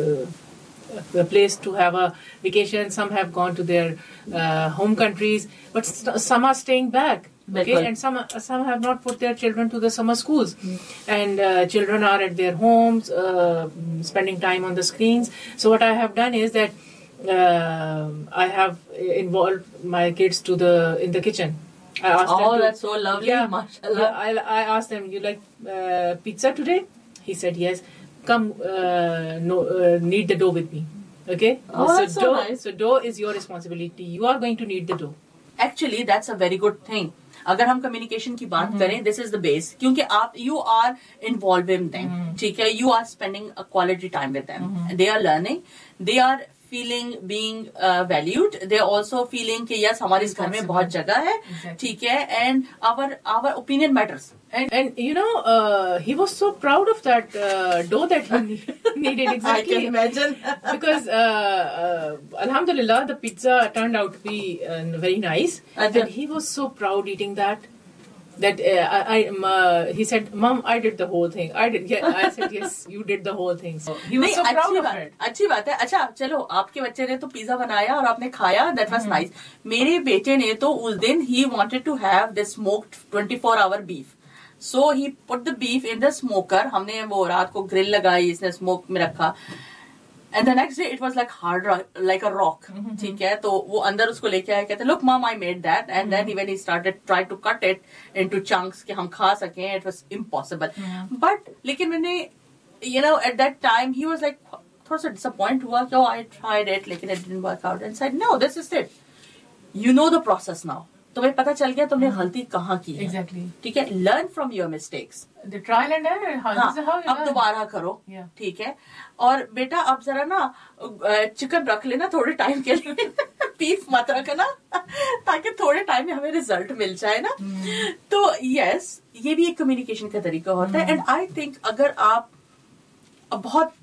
uh, place to have a vacation. Some have gone to their uh, home countries. But st- some are staying back. Okay, and some some have not put their children to the summer schools. Mm. And uh, children are at their homes, uh, spending time on the screens. So what I have done is that uh, I have involved my kids to the in the kitchen. I asked oh, them to, that's so lovely. Yeah, Mashallah. I, I asked them, you like uh, pizza today? He said yes. Come, uh, no, uh, knead the dough with me. Okay? Oh, so that's so dough, nice. So dough is your responsibility. You are going to knead the dough. Actually, that's a very good thing. अगर हम communication की बात mm-hmm. करें, this is the base, क्योंकि आप you are involve in them, ठीक है, you are spending a quality time with them, they are learning, they are feeling being uh, valued. They're also feeling कि yes, हमारे इस घर में बहुत जगह है, ठीक है, and our our opinion matters. And and you know, uh, he was so proud of that uh, dough that he needed. Exactly. I can imagine. Because uh, uh, Alhamdulillah, the pizza turned out to be uh, very nice. And he was so proud eating that. That uh, I, I um, uh, he said, "Mom, I did the whole thing. I did." Yeah, I said, "Yes, you did the whole thing." So he was so proud of it. अच्छी बात है. अच्छा, चलो, आपके बच्चे ने तो pizza बनाया और आपने खाया. That was nice. मेरे बेटे ने तो उस दिन he wanted to have the smoked twenty-four hour beef. So he put the beef in the smoker. हमने वो रात को ग्रिल लगाई, इसने स्मोक में रखा. And the next day it was like hard, like a rock. ठीक है, तो वो अंदर उसको लेके आया, कहते, look mom, I made that. And mm-hmm. then when he started trying to cut it into chunks कि हम खा सकें, it was impossible. Mm-hmm. But लेकिन मैंने, you know, at that time he was like थोड़ा सा disappointed हुआ कि oh I tried it, लेकिन it didn't work out. And said no, this is it. You know the process now. तुम्हें पता चल गया तुमने गलती कहाँ की है। Exactly. ठीक है, learn from your mistakes. The trial and error. How, हाँ, this is how you अब learn. दोबारा करो। Yeah. ठीक है, और बेटा अब जरा ना चिकन रख लेना थोड़े टाइम के लिए बीफ मत रखना ताकि थोड़े टाइम में हमें रिजल्ट मिल जाए ना। hmm. तो यस, ये भी एक कम्युनिकेशन का तरीका होता है। एंड आई थिंक अगर आप बहुत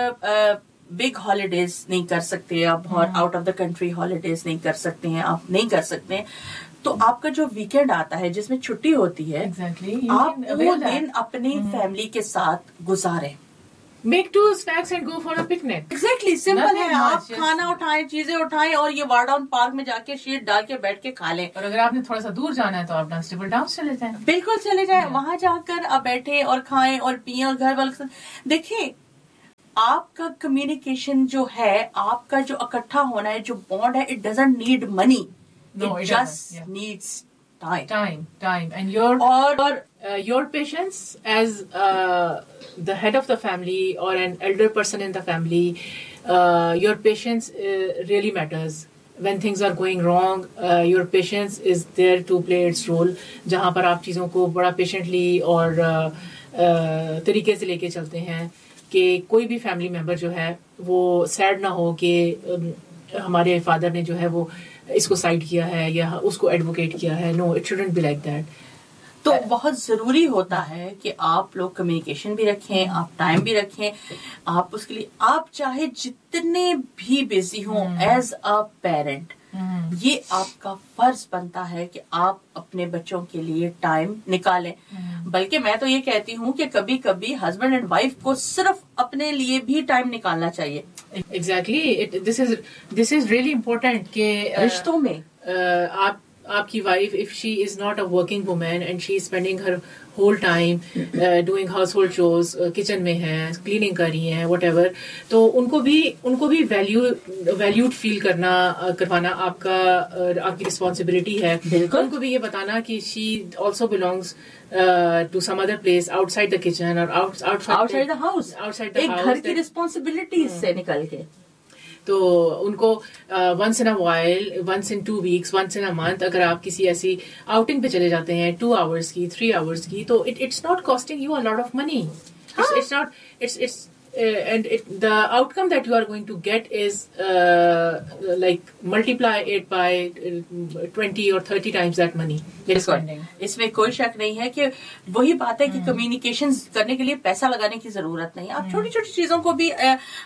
बिग हॉलीडेज नहीं कर सकते, आप बहुत out of the country holidays नहीं कर सकते हैं, आप नहीं कर सकते हैं, तो आपका जो वीकेंड आता है जिसमें छुट्टी होती है, exactly. आप वो दिन अपनी फैमिली के साथ गुजारें। Make two snacks and go for a picnic. Exactly, simple है। आप much, खाना उठाएं, चीजें उठाएं और ये वार्डाउन पार्क में जाके शीट डाल के बैठ के खा लें। और अगर आपने थोड़ा सा दूर जाना है तो आप डंस्टेबल डाउन चले जाएं। बिल्कुल चले जाएं, वहां जाकर आप बैठे और खाएं और पिए और घर वालों के साथ देखिए। आपका कम्युनिकेशन जो है, आपका जो इकट्ठा होना है, जो बॉन्ड है, it doesn't need money, No, it it just doesn't, yeah. needs time. Time, time, and your और uh, your patience as uh, the head of the family or an elder person in the family, uh, your patience uh, really matters. When things are going wrong, uh, your patience is there to play its role. जहाँ पर आप चीजों को बड़ा patiently और uh, uh, तरीके से लेके चलते हैं कि कोई भी फैमिली मेंबर जो है वो सैड ना हो कि um, हमारे फादर ने जो है वो इसको साइड किया है या उसको एडवोकेट किया है। No, it shouldn't be like that. तो बहुत जरूरी होता है कि आप लोग कम्युनिकेशन भी रखें, आप टाइम भी रखें, आप उसके लिए आप चाहे जितने भी बिजी हों एज अ पेरेंट, ये आपका फर्ज बनता है कि आप अपने बच्चों के लिए टाइम निकालें। बल्कि मैं तो ये कहती हूँ कि कभी कभी हस्बैंड एंड वाइफ को सिर्फ अपने लिए भी टाइम निकालना चाहिए। Exactly, this is this is really important कि रिश्तों में uh, आप आपकी wife, if she is not a working woman and she is spending her whole time doing house hold chores, kitchen में है, क्लीनिंग कर रही हैं, व्हाटएवर, तो उनको भी उनको भी वैल्यू वैल्यूड फील करना करवाना आपका uh, आपकी रिस्पॉन्सिबिलिटी है। उनको भी ये बताना कि she also belongs to some other place outside the kitchen और outside the house, outside the एक घर की रिस्पॉन्सिबिलिटी से निकल के। तो उनको once in a while, once in two weeks, once in a month अगर आप किसी ऐसी आउटिंग पे चले जाते हैं टू आवर्स की, थ्री आवर्स की, तो it it's not costing you a lot of money. It's not it's it's and it, the outcome that you are going to get is uh, like multiply it by twenty or thirty times that money you're spending. इसमें कोई शक नहीं है कि वही बात है कि कम्युनिकेशन करने के लिए पैसा लगाने की जरूरत नहीं। आप छोटी छोटी चीजों को भी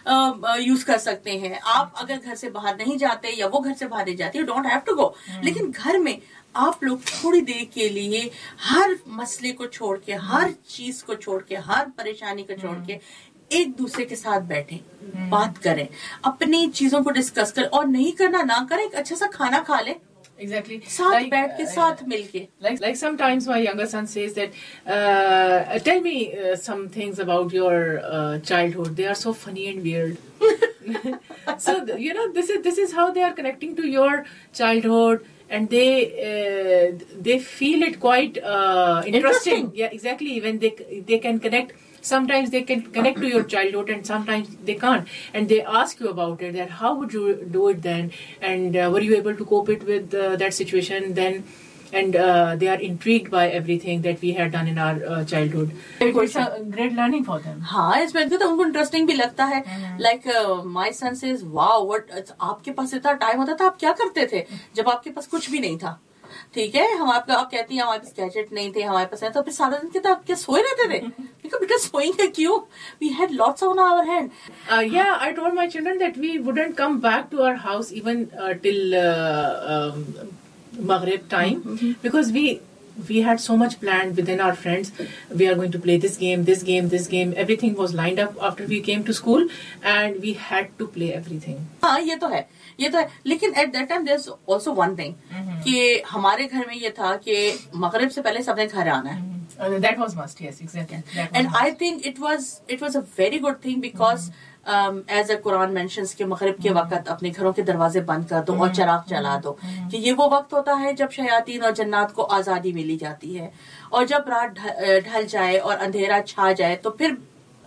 यूज कर सकते हैं। आप अगर घर से बाहर नहीं जाते या वो घर से बाहर नहीं जाती, you don't have to go, लेकिन घर में आप लोग थोड़ी देर के लिए हर मसले को छोड़ के, हर चीज को छोड़ के, हर परेशानी को छोड़ के एक दूसरे के साथ बैठें, बात करें, अपनी चीजों को डिस्कस करें, और नहीं करना ना करें, एक अच्छा सा खाना खा लें। Exactly. साथ like, बैठ के, साथ मिलके। Like like sometimes my younger son says that, uh, tell me uh, some things about your uh, childhood. They are so funny and weird. So you know, this is this is how they are connecting to your childhood, and they uh, they feel it quite uh, interesting. Interesting. Yeah, exactly. When they they can connect. Sometimes they can connect to your childhood and sometimes they can't, and they ask you about it, that how would you do it then, and uh, were you able to cope it with uh, that situation then, and uh, they are intrigued by everything that we had done in our uh, childhood. It's a great learning for them. हाँ, इसमें तो उनको interesting भी लगता है। Like my son says, wow, what, आपके पास इतना time होता था, आप क्या करते थे जब आपके पास कुछ भी नहीं था? ठीक है, हम आपको आप कहती हैं हमारे पास गैजेट नहीं थे, हमारे पास है, तो फिर सारा दिन क्या आप क्या सोए रहते थे? बेटा सोएंगे क्यों? We had lots on our hand. Uh, yeah, I told my children that we wouldn't come back to our house even uh, till uh, um, Maghrib time, mm-hmm. because we we had so much planned within our friends. We are going to play this game, this game, this game. Everything was lined up after we came to school, and we had to play everything. हाँ, ये तो है, ये तो है, लेकिन at that time there's also one thing, कि हमारे घर में ये था कि मगरिब से पहले सबने घर आना है. Uh, that was must, yes, exactly. That was and must. I think it was it was a very good thing because mm-hmm. um, as the Quran mentions कि मगरिब के mm-hmm. वक्त अपने घरों के दरवाजे बंद कर दो mm-hmm. और चराग जला दो, mm-hmm. कि ये वो वक्त होता है जब शयातीन और जन्नात को आजादी मिली जाती है, और जब रात ढल जाए और अंधेरा छा जाए तो फिर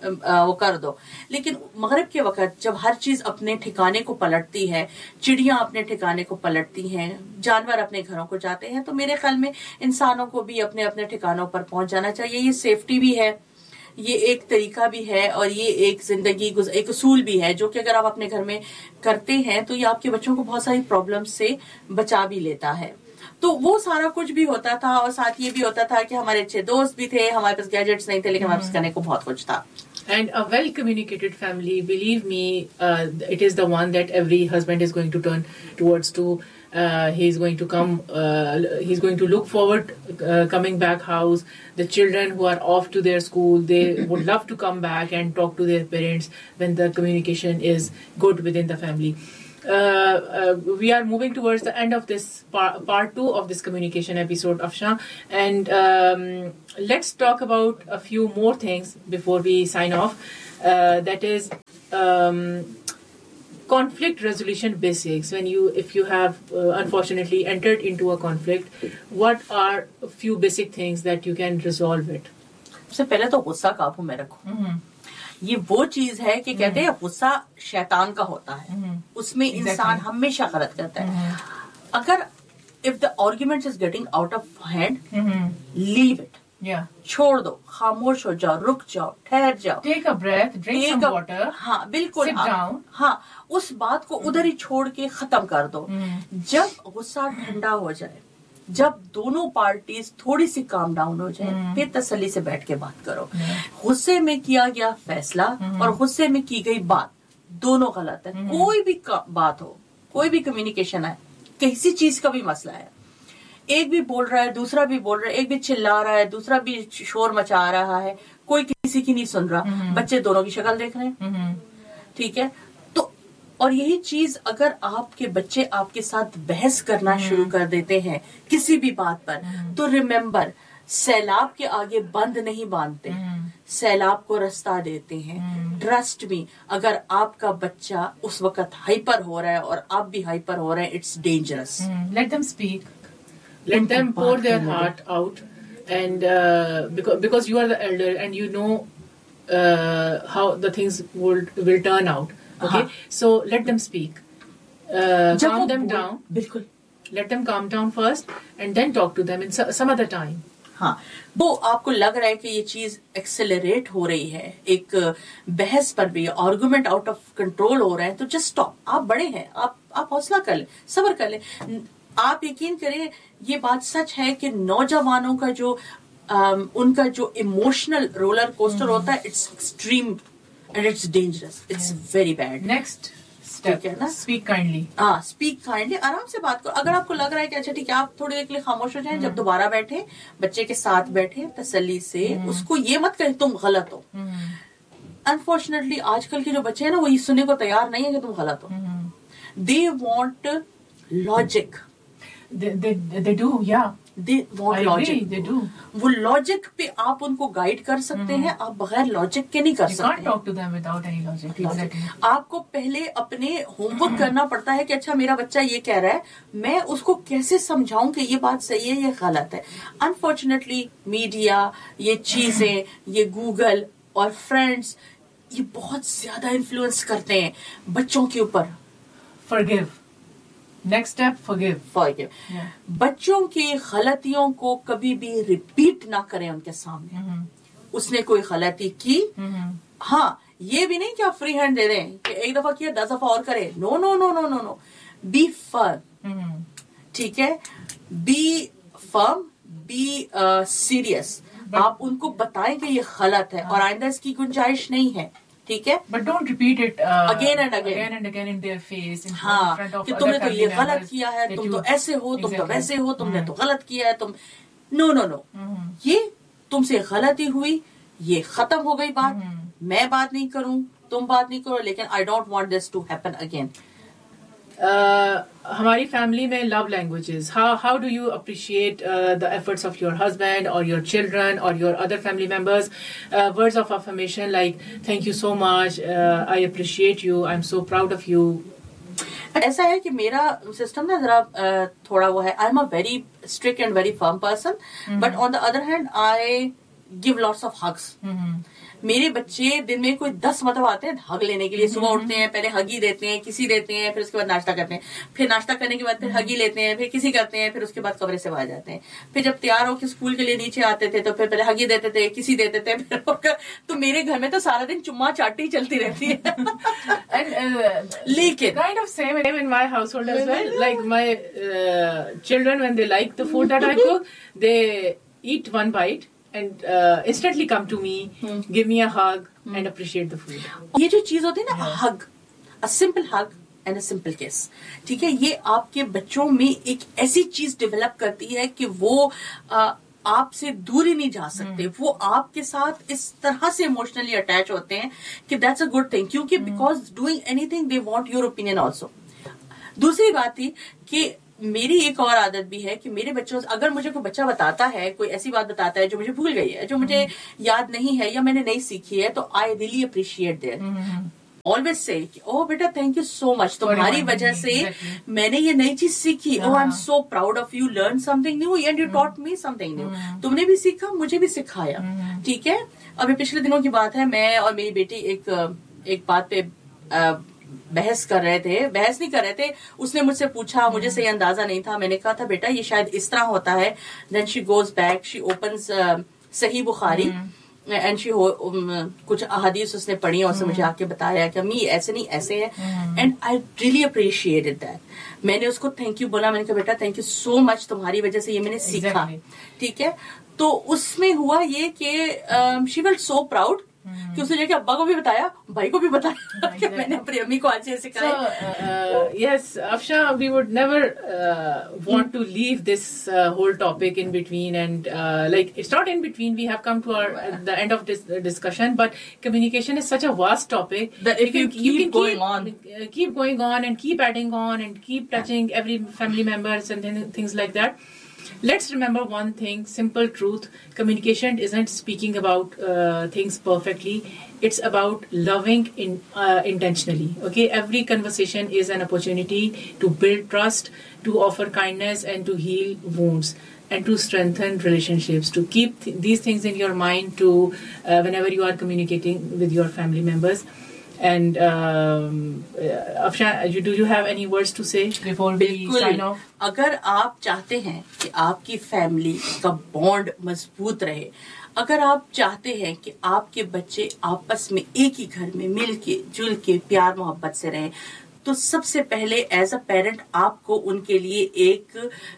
वो कर दो। लेकिन मगरिब के वक्त जब हर चीज अपने ठिकाने को पलटती है, चिड़ियां अपने ठिकाने को पलटती हैं, जानवर अपने घरों को जाते हैं, तो मेरे ख्याल में इंसानों को भी अपने अपने ठिकानों पर पहुंच जाना चाहिए। ये सेफ्टी भी है, ये एक तरीका भी है, और ये एक जिंदगी एक उसूल भी है जो कि अगर आप अपने घर में करते हैं तो ये आपके बच्चों को बहुत सारी प्रॉब्लम से बचा भी लेता है। तो वो सारा कुछ भी होता था, और साथ ये भी होता था कि हमारे अच्छे दोस्त भी थे, हमारे पास गैजेट्स नहीं थे, लेकिन हमारे पास करने को बहुत कुछ था। And a well-communicated family, believe me, uh, it is the one that every husband is going to turn towards to. Uh, he's going to come, uh, he's going to look forward uh, coming back house. The children who are off to their school, they would love to come back and talk to their parents when the communication is good within the family. Uh, uh, we are moving towards the end of this par- part two of this communication episode, Afshan, and um, let's talk about a few more things before we sign off. Uh, that is um, conflict resolution basics. When you, if you have uh, unfortunately entered into a conflict, what are a few basic things that you can resolve it? सबसे पहले तो गुस्सा काबू में रखो। mm-hmm. ये वो चीज है कि कहते हैं गुस्सा शैतान का होता है, उसमें इंसान हमेशा गलत करता है। अगर if the argument is getting out of hand, leave it, छोड़ दो, खामोश हो जाओ, रुक जाओ, ठहर जाओ, take a breath, drink some water. हाँ बिल्कुल, हाँ उस बात को उधर ही छोड़ के खत्म कर दो। जब गुस्सा ठंडा हो जाए, जब दोनों पार्टीज थोड़ी सी काम डाउन हो जाए, फिर तसल्ली से बैठ के बात करो। गुस्से में किया गया फैसला और गुस्से में की गई बात दोनों गलत है। कोई भी बात हो, कोई भी कम्युनिकेशन है, किसी चीज का भी मसला है, एक भी बोल रहा है, दूसरा भी बोल रहा है, एक भी चिल्ला रहा है, दूसरा भी शोर मचा रहा है, कोई किसी की नहीं सुन रहा, बच्चे दोनों की शक्ल देख रहे हैं, ठीक है। तो और यही चीज अगर आपके बच्चे आपके साथ बहस करना शुरू कर देते हैं किसी भी बात पर, तो रिमेम्बर, सैलाब के आगे बंद नहीं बांधते, सैलाब को रास्ता देते हैं। ट्रस्ट मी, अगर आपका बच्चा उस वक्त हाइपर हो रहा है और आप भी हाइपर हो रहे हैं, it's dangerous. Let them speak, let them pour their heart out, and uh, because because you are the elder and you know uh, how the things will will turn out. Okay, uh-huh. So let them speak, uh, calm them down. बिल्कुल, let them calm down first and then talk to them in some other time. हाँ, वो आपको लग रहा है कि ये चीज एक्सेलरेट हो रही है, एक बहस पर भी आर्गुमेंट आउट ऑफ कंट्रोल हो रहा है, तो जस्ट स्टॉप। आप बड़े हैं, आप आप हौसला कर ले, सब्र कर ले। आप यकीन करें, ये बात सच है कि नौजवानों का जो um, उनका जो इमोशनल रोलर कोस्टर होता है, it's extreme and it's dangerous, it's very bad. Next step है ना, स्पीक काइंडली। हाँ, स्पीक काइंडली, आराम से बात करो। अगर आपको लग रहा है कि अच्छा ठीक है, आप थोड़ी देर के लिए खामोश हो जाएं, जब दोबारा बैठे, बच्चे के साथ बैठे, तसल्ली से उसको ये मत कहें तुम गलत हो। अनफॉर्चुनेटली आजकल के जो बच्चे हैं ना, वो ये सुनने को तैयार नहीं है कि तुम गलत हो। They want logic, They, they, they do, yeah. They want I logic. agree, they do. वो लॉजिक पे आप उनको गाइड कर सकते हैं, आप बगैर लॉजिक के नहीं कर You सकते। can't talk to them without any logic. Exactly. आपको पहले अपने होमवर्क करना पड़ता है कि अच्छा मेरा बच्चा ये कह रहा है, मैं उसको कैसे समझाऊं कि ये बात सही है, ये गलत है। अनफॉर्चुनेटली मीडिया, ये चीजें, ये गूगल और फ्रेंड्स, ये बहुत ज्यादा इन्फ्लुएंस करते हैं बच्चों के ऊपर। Forgive. Next step, forgive. Forgive. Yeah. बच्चों की गलतियों को कभी भी रिपीट ना करें उनके सामने। mm-hmm. उसने कोई गलती की, mm-hmm. हाँ, ये भी नहीं कि आप फ्री हैंड दे दें कि एक दफा किया दस दफा और करे। No no no no no no B firm, ठीक है, बी फर्म, बी सीरियस। आप उनको बताएं कि ये गलत है और आइंदा इसकी गुंजाइश नहीं है, ठीक है। But don't repeat it uh, again and again, again and again in their face, in हाँ, front of कि other तुमने तो ये family गलत किया है, तुम you... तो ऐसे हो, तुम exactly. तो वैसे हो, तुमने mm-hmm. तो गलत किया है, तुम नो नो नो ये तुमसे गलती हुई, ये खत्म हो गई बात, mm-hmm. मैं बात नहीं करूं, तुम बात नहीं करो, लेकिन I don't want this to happen again. हमारी फैमिली में love languages, how how do you appreciate uh, the efforts of your husband or your children or your other family members? Uh, words of affirmation like thank you so much, uh, I appreciate you, I'm so proud of you. ऐसा है कि मेरा system ना जरा थोड़ा वो है, I am a very strict and very firm person, but on the other hand I give lots of hugs मेरे बच्चे दिन में कोई दस मतलब आते हैं हग लेने के लिए. सुबह उठते हैं, पहले हगी देते हैं, किसी देते हैं, फिर उसके बाद नाश्ता करते हैं, फिर नाश्ता करने के बाद फिर हगी लेते हैं, फिर किसी करते हैं, फिर उसके बाद कमरे से बाहर जाते हैं. फिर जब तैयार होकर स्कूल के लिए नीचे आते थे तो फिर पहले हगी देते थे, किसी देते थे, फिर तो मेरे घर में तो सारा दिन चुम्मा चाटी चलती रहती है. And uh, लेकिन kind of same in my household as well. Like my uh, children, when they like the food that I cook, they eat one bite and uh, instantly come to me, hmm. give me a hug, hmm. and appreciate the food. ये जो चीज होती है ना, hug, a simple hug and a simple kiss, ठीक है, ये आपके बच्चों में एक ऐसी चीज डेवलप करती है कि वो uh, आपसे दूर ही नहीं जा सकते. hmm. वो आपके साथ इस तरह से इमोशनली अटैच होते हैं कि दैट्स अ गुड थिंग, क्योंकि because doing anything they want your opinion also. दूसरी बात थी कि मेरी एक और आदत भी है कि मेरे बच्चों से, अगर मुझे कोई बच्चा बताता है, कोई ऐसी बात बताता है जो मुझे भूल गई है, जो मुझे याद नहीं है या मैंने नहीं सीखी है, तो I really appreciate their. Always say ओ बेटा थैंक यू सो मच, तुम्हारी वजह से मैंने ये नई चीज सीखी. ओ I am so proud of you, learn something new and you taught me something new. तुमने भी सीखा, मुझे भी सिखाया. ठीक है. अभी पिछले दिनों की बात है, मैं और मेरी बेटी एक एक बात पे बहस कर रहे थे. बहस नहीं कर रहे थे, उसने मुझसे पूछा, मुझे सही अंदाजा नहीं था. मैंने कहा था बेटा ये शायद इस तरह होता है. Then she goes back, she opens सही बुखारी एंड शी हो कुछ अहादीस उसने पढ़ी और उसने मुझे आके बताया कि अम्मी ऐसे नहीं ऐसे है. And I really appreciated that. मैंने उसको थैंक यू बोला. मैंने कहा बेटा थैंक यू सो मच, तुम्हारी वजह से ये मैंने सीखा. ठीक है. तो उसमें हुआ ये कि शी फेल्ट सो प्राउड कि उसने जाके अब्बा को भी बताया, भाई को भी बताया कि मैंने अपनी अम्मी को आज ये सिखाया. Yes, Afsha, we would never uh, want to leave this uh, whole topic in between, and uh, like it's not in between. We have come to our uh, the end of this uh, discussion, but communication is such a vast topic that if you, you keep you can going keep, on, uh, keep going on and keep adding on and keep touching every family members and th- things like that. Let's remember one thing, simple truth. Communication isn't speaking about uh, things perfectly. It's about loving in, uh, intentionally. Okay, every conversation is an opportunity to build trust, to offer kindness, and to heal wounds, and to strengthen relationships. To keep th- these things in your mind to uh, whenever you are communicating with your family members. And um, Afsha, you, do you have any words to say before we sign off? अगर आप चाहते हैं कि आपकी family का bond मजबूत रहे, अगर आप चाहते हैं कि आपके बच्चे आपस में एक ही घर में मिल के जुल के प्यार मोहब्बत से रहें, तो सबसे पहले एज अ पेरेंट आपको उनके लिए एक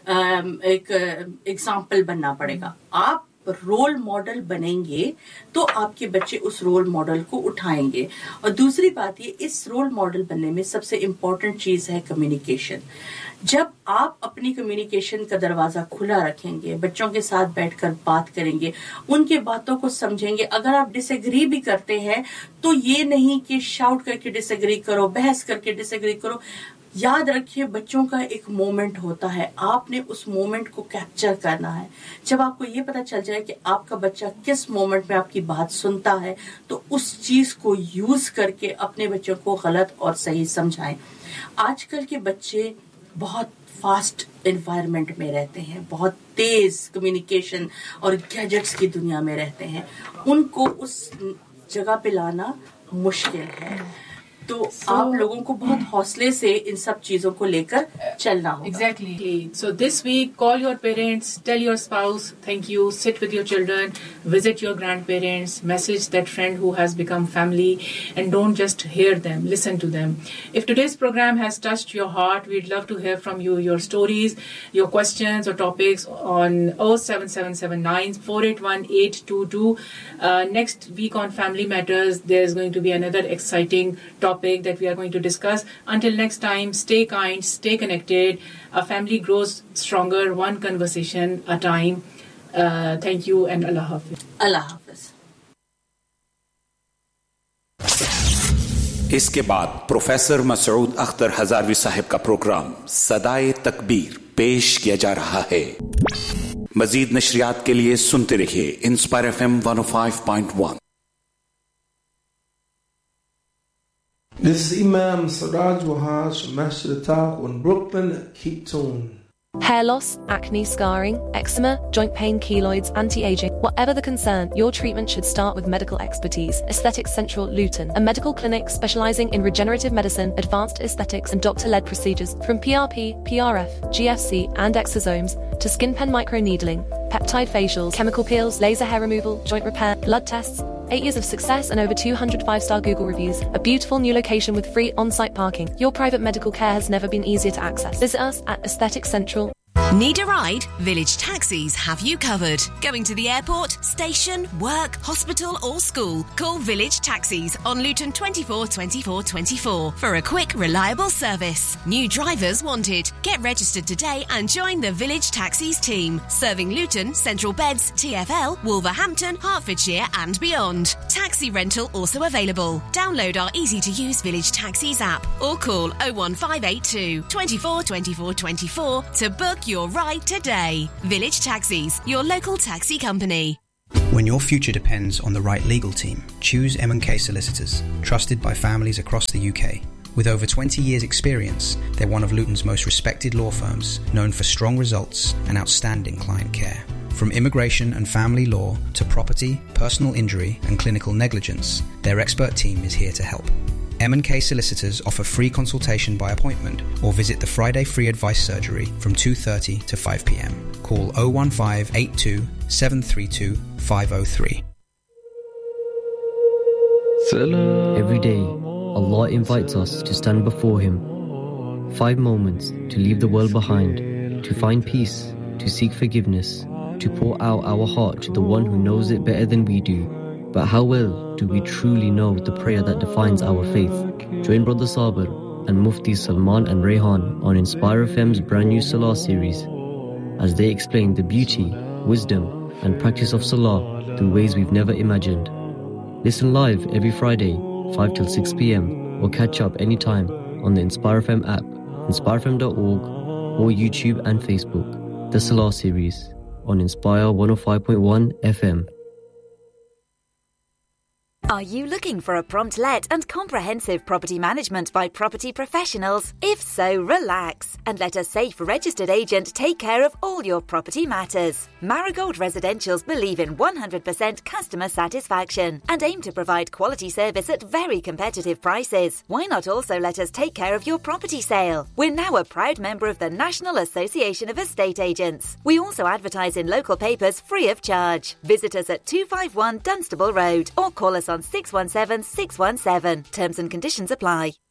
एक एग्जाम्पल बनना पड़ेगा. आप रोल मॉडल बनेंगे तो आपके बच्चे उस रोल मॉडल को उठाएंगे. और दूसरी बात ये, इस रोल मॉडल बनने में सबसे इम्पोर्टेंट चीज है कम्युनिकेशन. जब आप अपनी कम्युनिकेशन का दरवाजा खुला रखेंगे, बच्चों के साथ बैठकर बात करेंगे, उनके बातों को समझेंगे. अगर आप डिसएग्री भी करते हैं तो ये नहीं कि शाउट करके डिसएग्री करो, बहस करके डिसएग्री करो. याद रखिए बच्चों का एक मोमेंट होता है, आपने उस मोमेंट को कैप्चर करना है. जब आपको ये पता चल जाए कि आपका बच्चा किस मोमेंट में आपकी बात सुनता है, तो उस चीज को यूज करके अपने बच्चों को गलत और सही समझाएं. आजकल के बच्चे बहुत फास्ट एनवायरनमेंट में रहते हैं, बहुत तेज कम्युनिकेशन और गैजेट्स की दुनिया में रहते हैं. उनको उस जगह पे लाना मुश्किल है. तो so, आप लोगों को बहुत हौसले से इन सब चीजों को लेकर चलना होगा. Exactly. So this week, call your parents, tell your spouse, thank you, sit with your children, visit your grandparents, message that friend who has become family, and don't just hear them, listen to them. If today's program has touched your heart, we'd love to hear from you, your stories, your questions or topics on oh seven seven seven nine four eight one eight two two. Uh, next week on Family Matters, there's going to be another exciting topic that we are going to discuss. Until next time, stay kind, stay connected. A family grows stronger, one conversation at a time. Uh, thank you and Allah Hafiz. Allah Hafiz. इसके बाद professor Masood Akhtar Hazarvi साहब का programme सदाए तकबीर पेश किया जा रहा है. मजीद नशरियात के लिए सुनते रहिए inspire FM one oh five point one. This is Imam Siraj Wahaj from Masjid Al-Taq in Brooklyn. Keep tuned. Hair loss, acne, scarring, eczema, joint pain, keloids, anti-aging. Whatever the concern, your treatment should start with medical expertise. Aesthetics Central Luton, a medical clinic specialising in regenerative medicine, advanced aesthetics and doctor-led procedures from P R P, P R F, G F C and exosomes to skin pen microneedling, peptide facials, chemical peels, laser hair removal, joint repair, blood tests. Eight years of success and over two hundred five-star Google reviews. A beautiful new location with free on-site parking. Your private medical care has never been easier to access. Visit us at Aesthetics Central. Need a ride? Village Taxis have you covered. Going to the airport, station, work, hospital or school? Call Village Taxis on Luton twenty-four twenty-four twenty-four for a quick, reliable service. New drivers wanted. Get registered today and join the Village Taxis team. Serving Luton, Central Beds, T F L, Wolverhampton, Hertfordshire and beyond. Taxi rental also available. Download our easy-to-use Village Taxis app or call oh one five eight two, twenty-four twenty-four twenty-four to book your Your ride today. Village Taxis, your local taxi company. When your future depends on the right legal team, choose M and K Solicitors, trusted by families across the U K. With over twenty years experience, they're one of Luton's most respected law firms, known for strong results and outstanding client care. From immigration and family law to property, personal injury and clinical negligence, their expert team is here to help. M and K Solicitors offer free consultation by appointment or visit the Friday Free Advice Surgery from two thirty to five p.m. Call oh one five eight two, seven three two, five oh three. Every day, Allah invites us to stand before Him. Five moments to leave the world behind, to find peace, to seek forgiveness, to pour out our heart to the one who knows it better than we do. But how well do we truly know the prayer that defines our faith? Join Brother Sabir and Mufti Salman and Rehan on Inspire F M's brand new Salah series as they explain the beauty, wisdom and practice of Salah through ways we've never imagined. Listen live every Friday, five till six p.m. or catch up anytime on the Inspire F M app, inspire f m dot org or YouTube and Facebook. The Salah series on Inspire one oh five point one F M. Are you looking for a prompt let and comprehensive property management by property professionals? If so, relax and let a safe registered agent take care of all your property matters. Marigold Residentials believe in one hundred percent customer satisfaction and aim to provide quality service at very competitive prices. Why not also let us take care of your property sale? We're now a proud member of the National Association of Estate Agents. We also advertise in local papers free of charge. Visit us at two fifty-one Dunstable Road or call us on six one seven six one seven. Terms and conditions apply.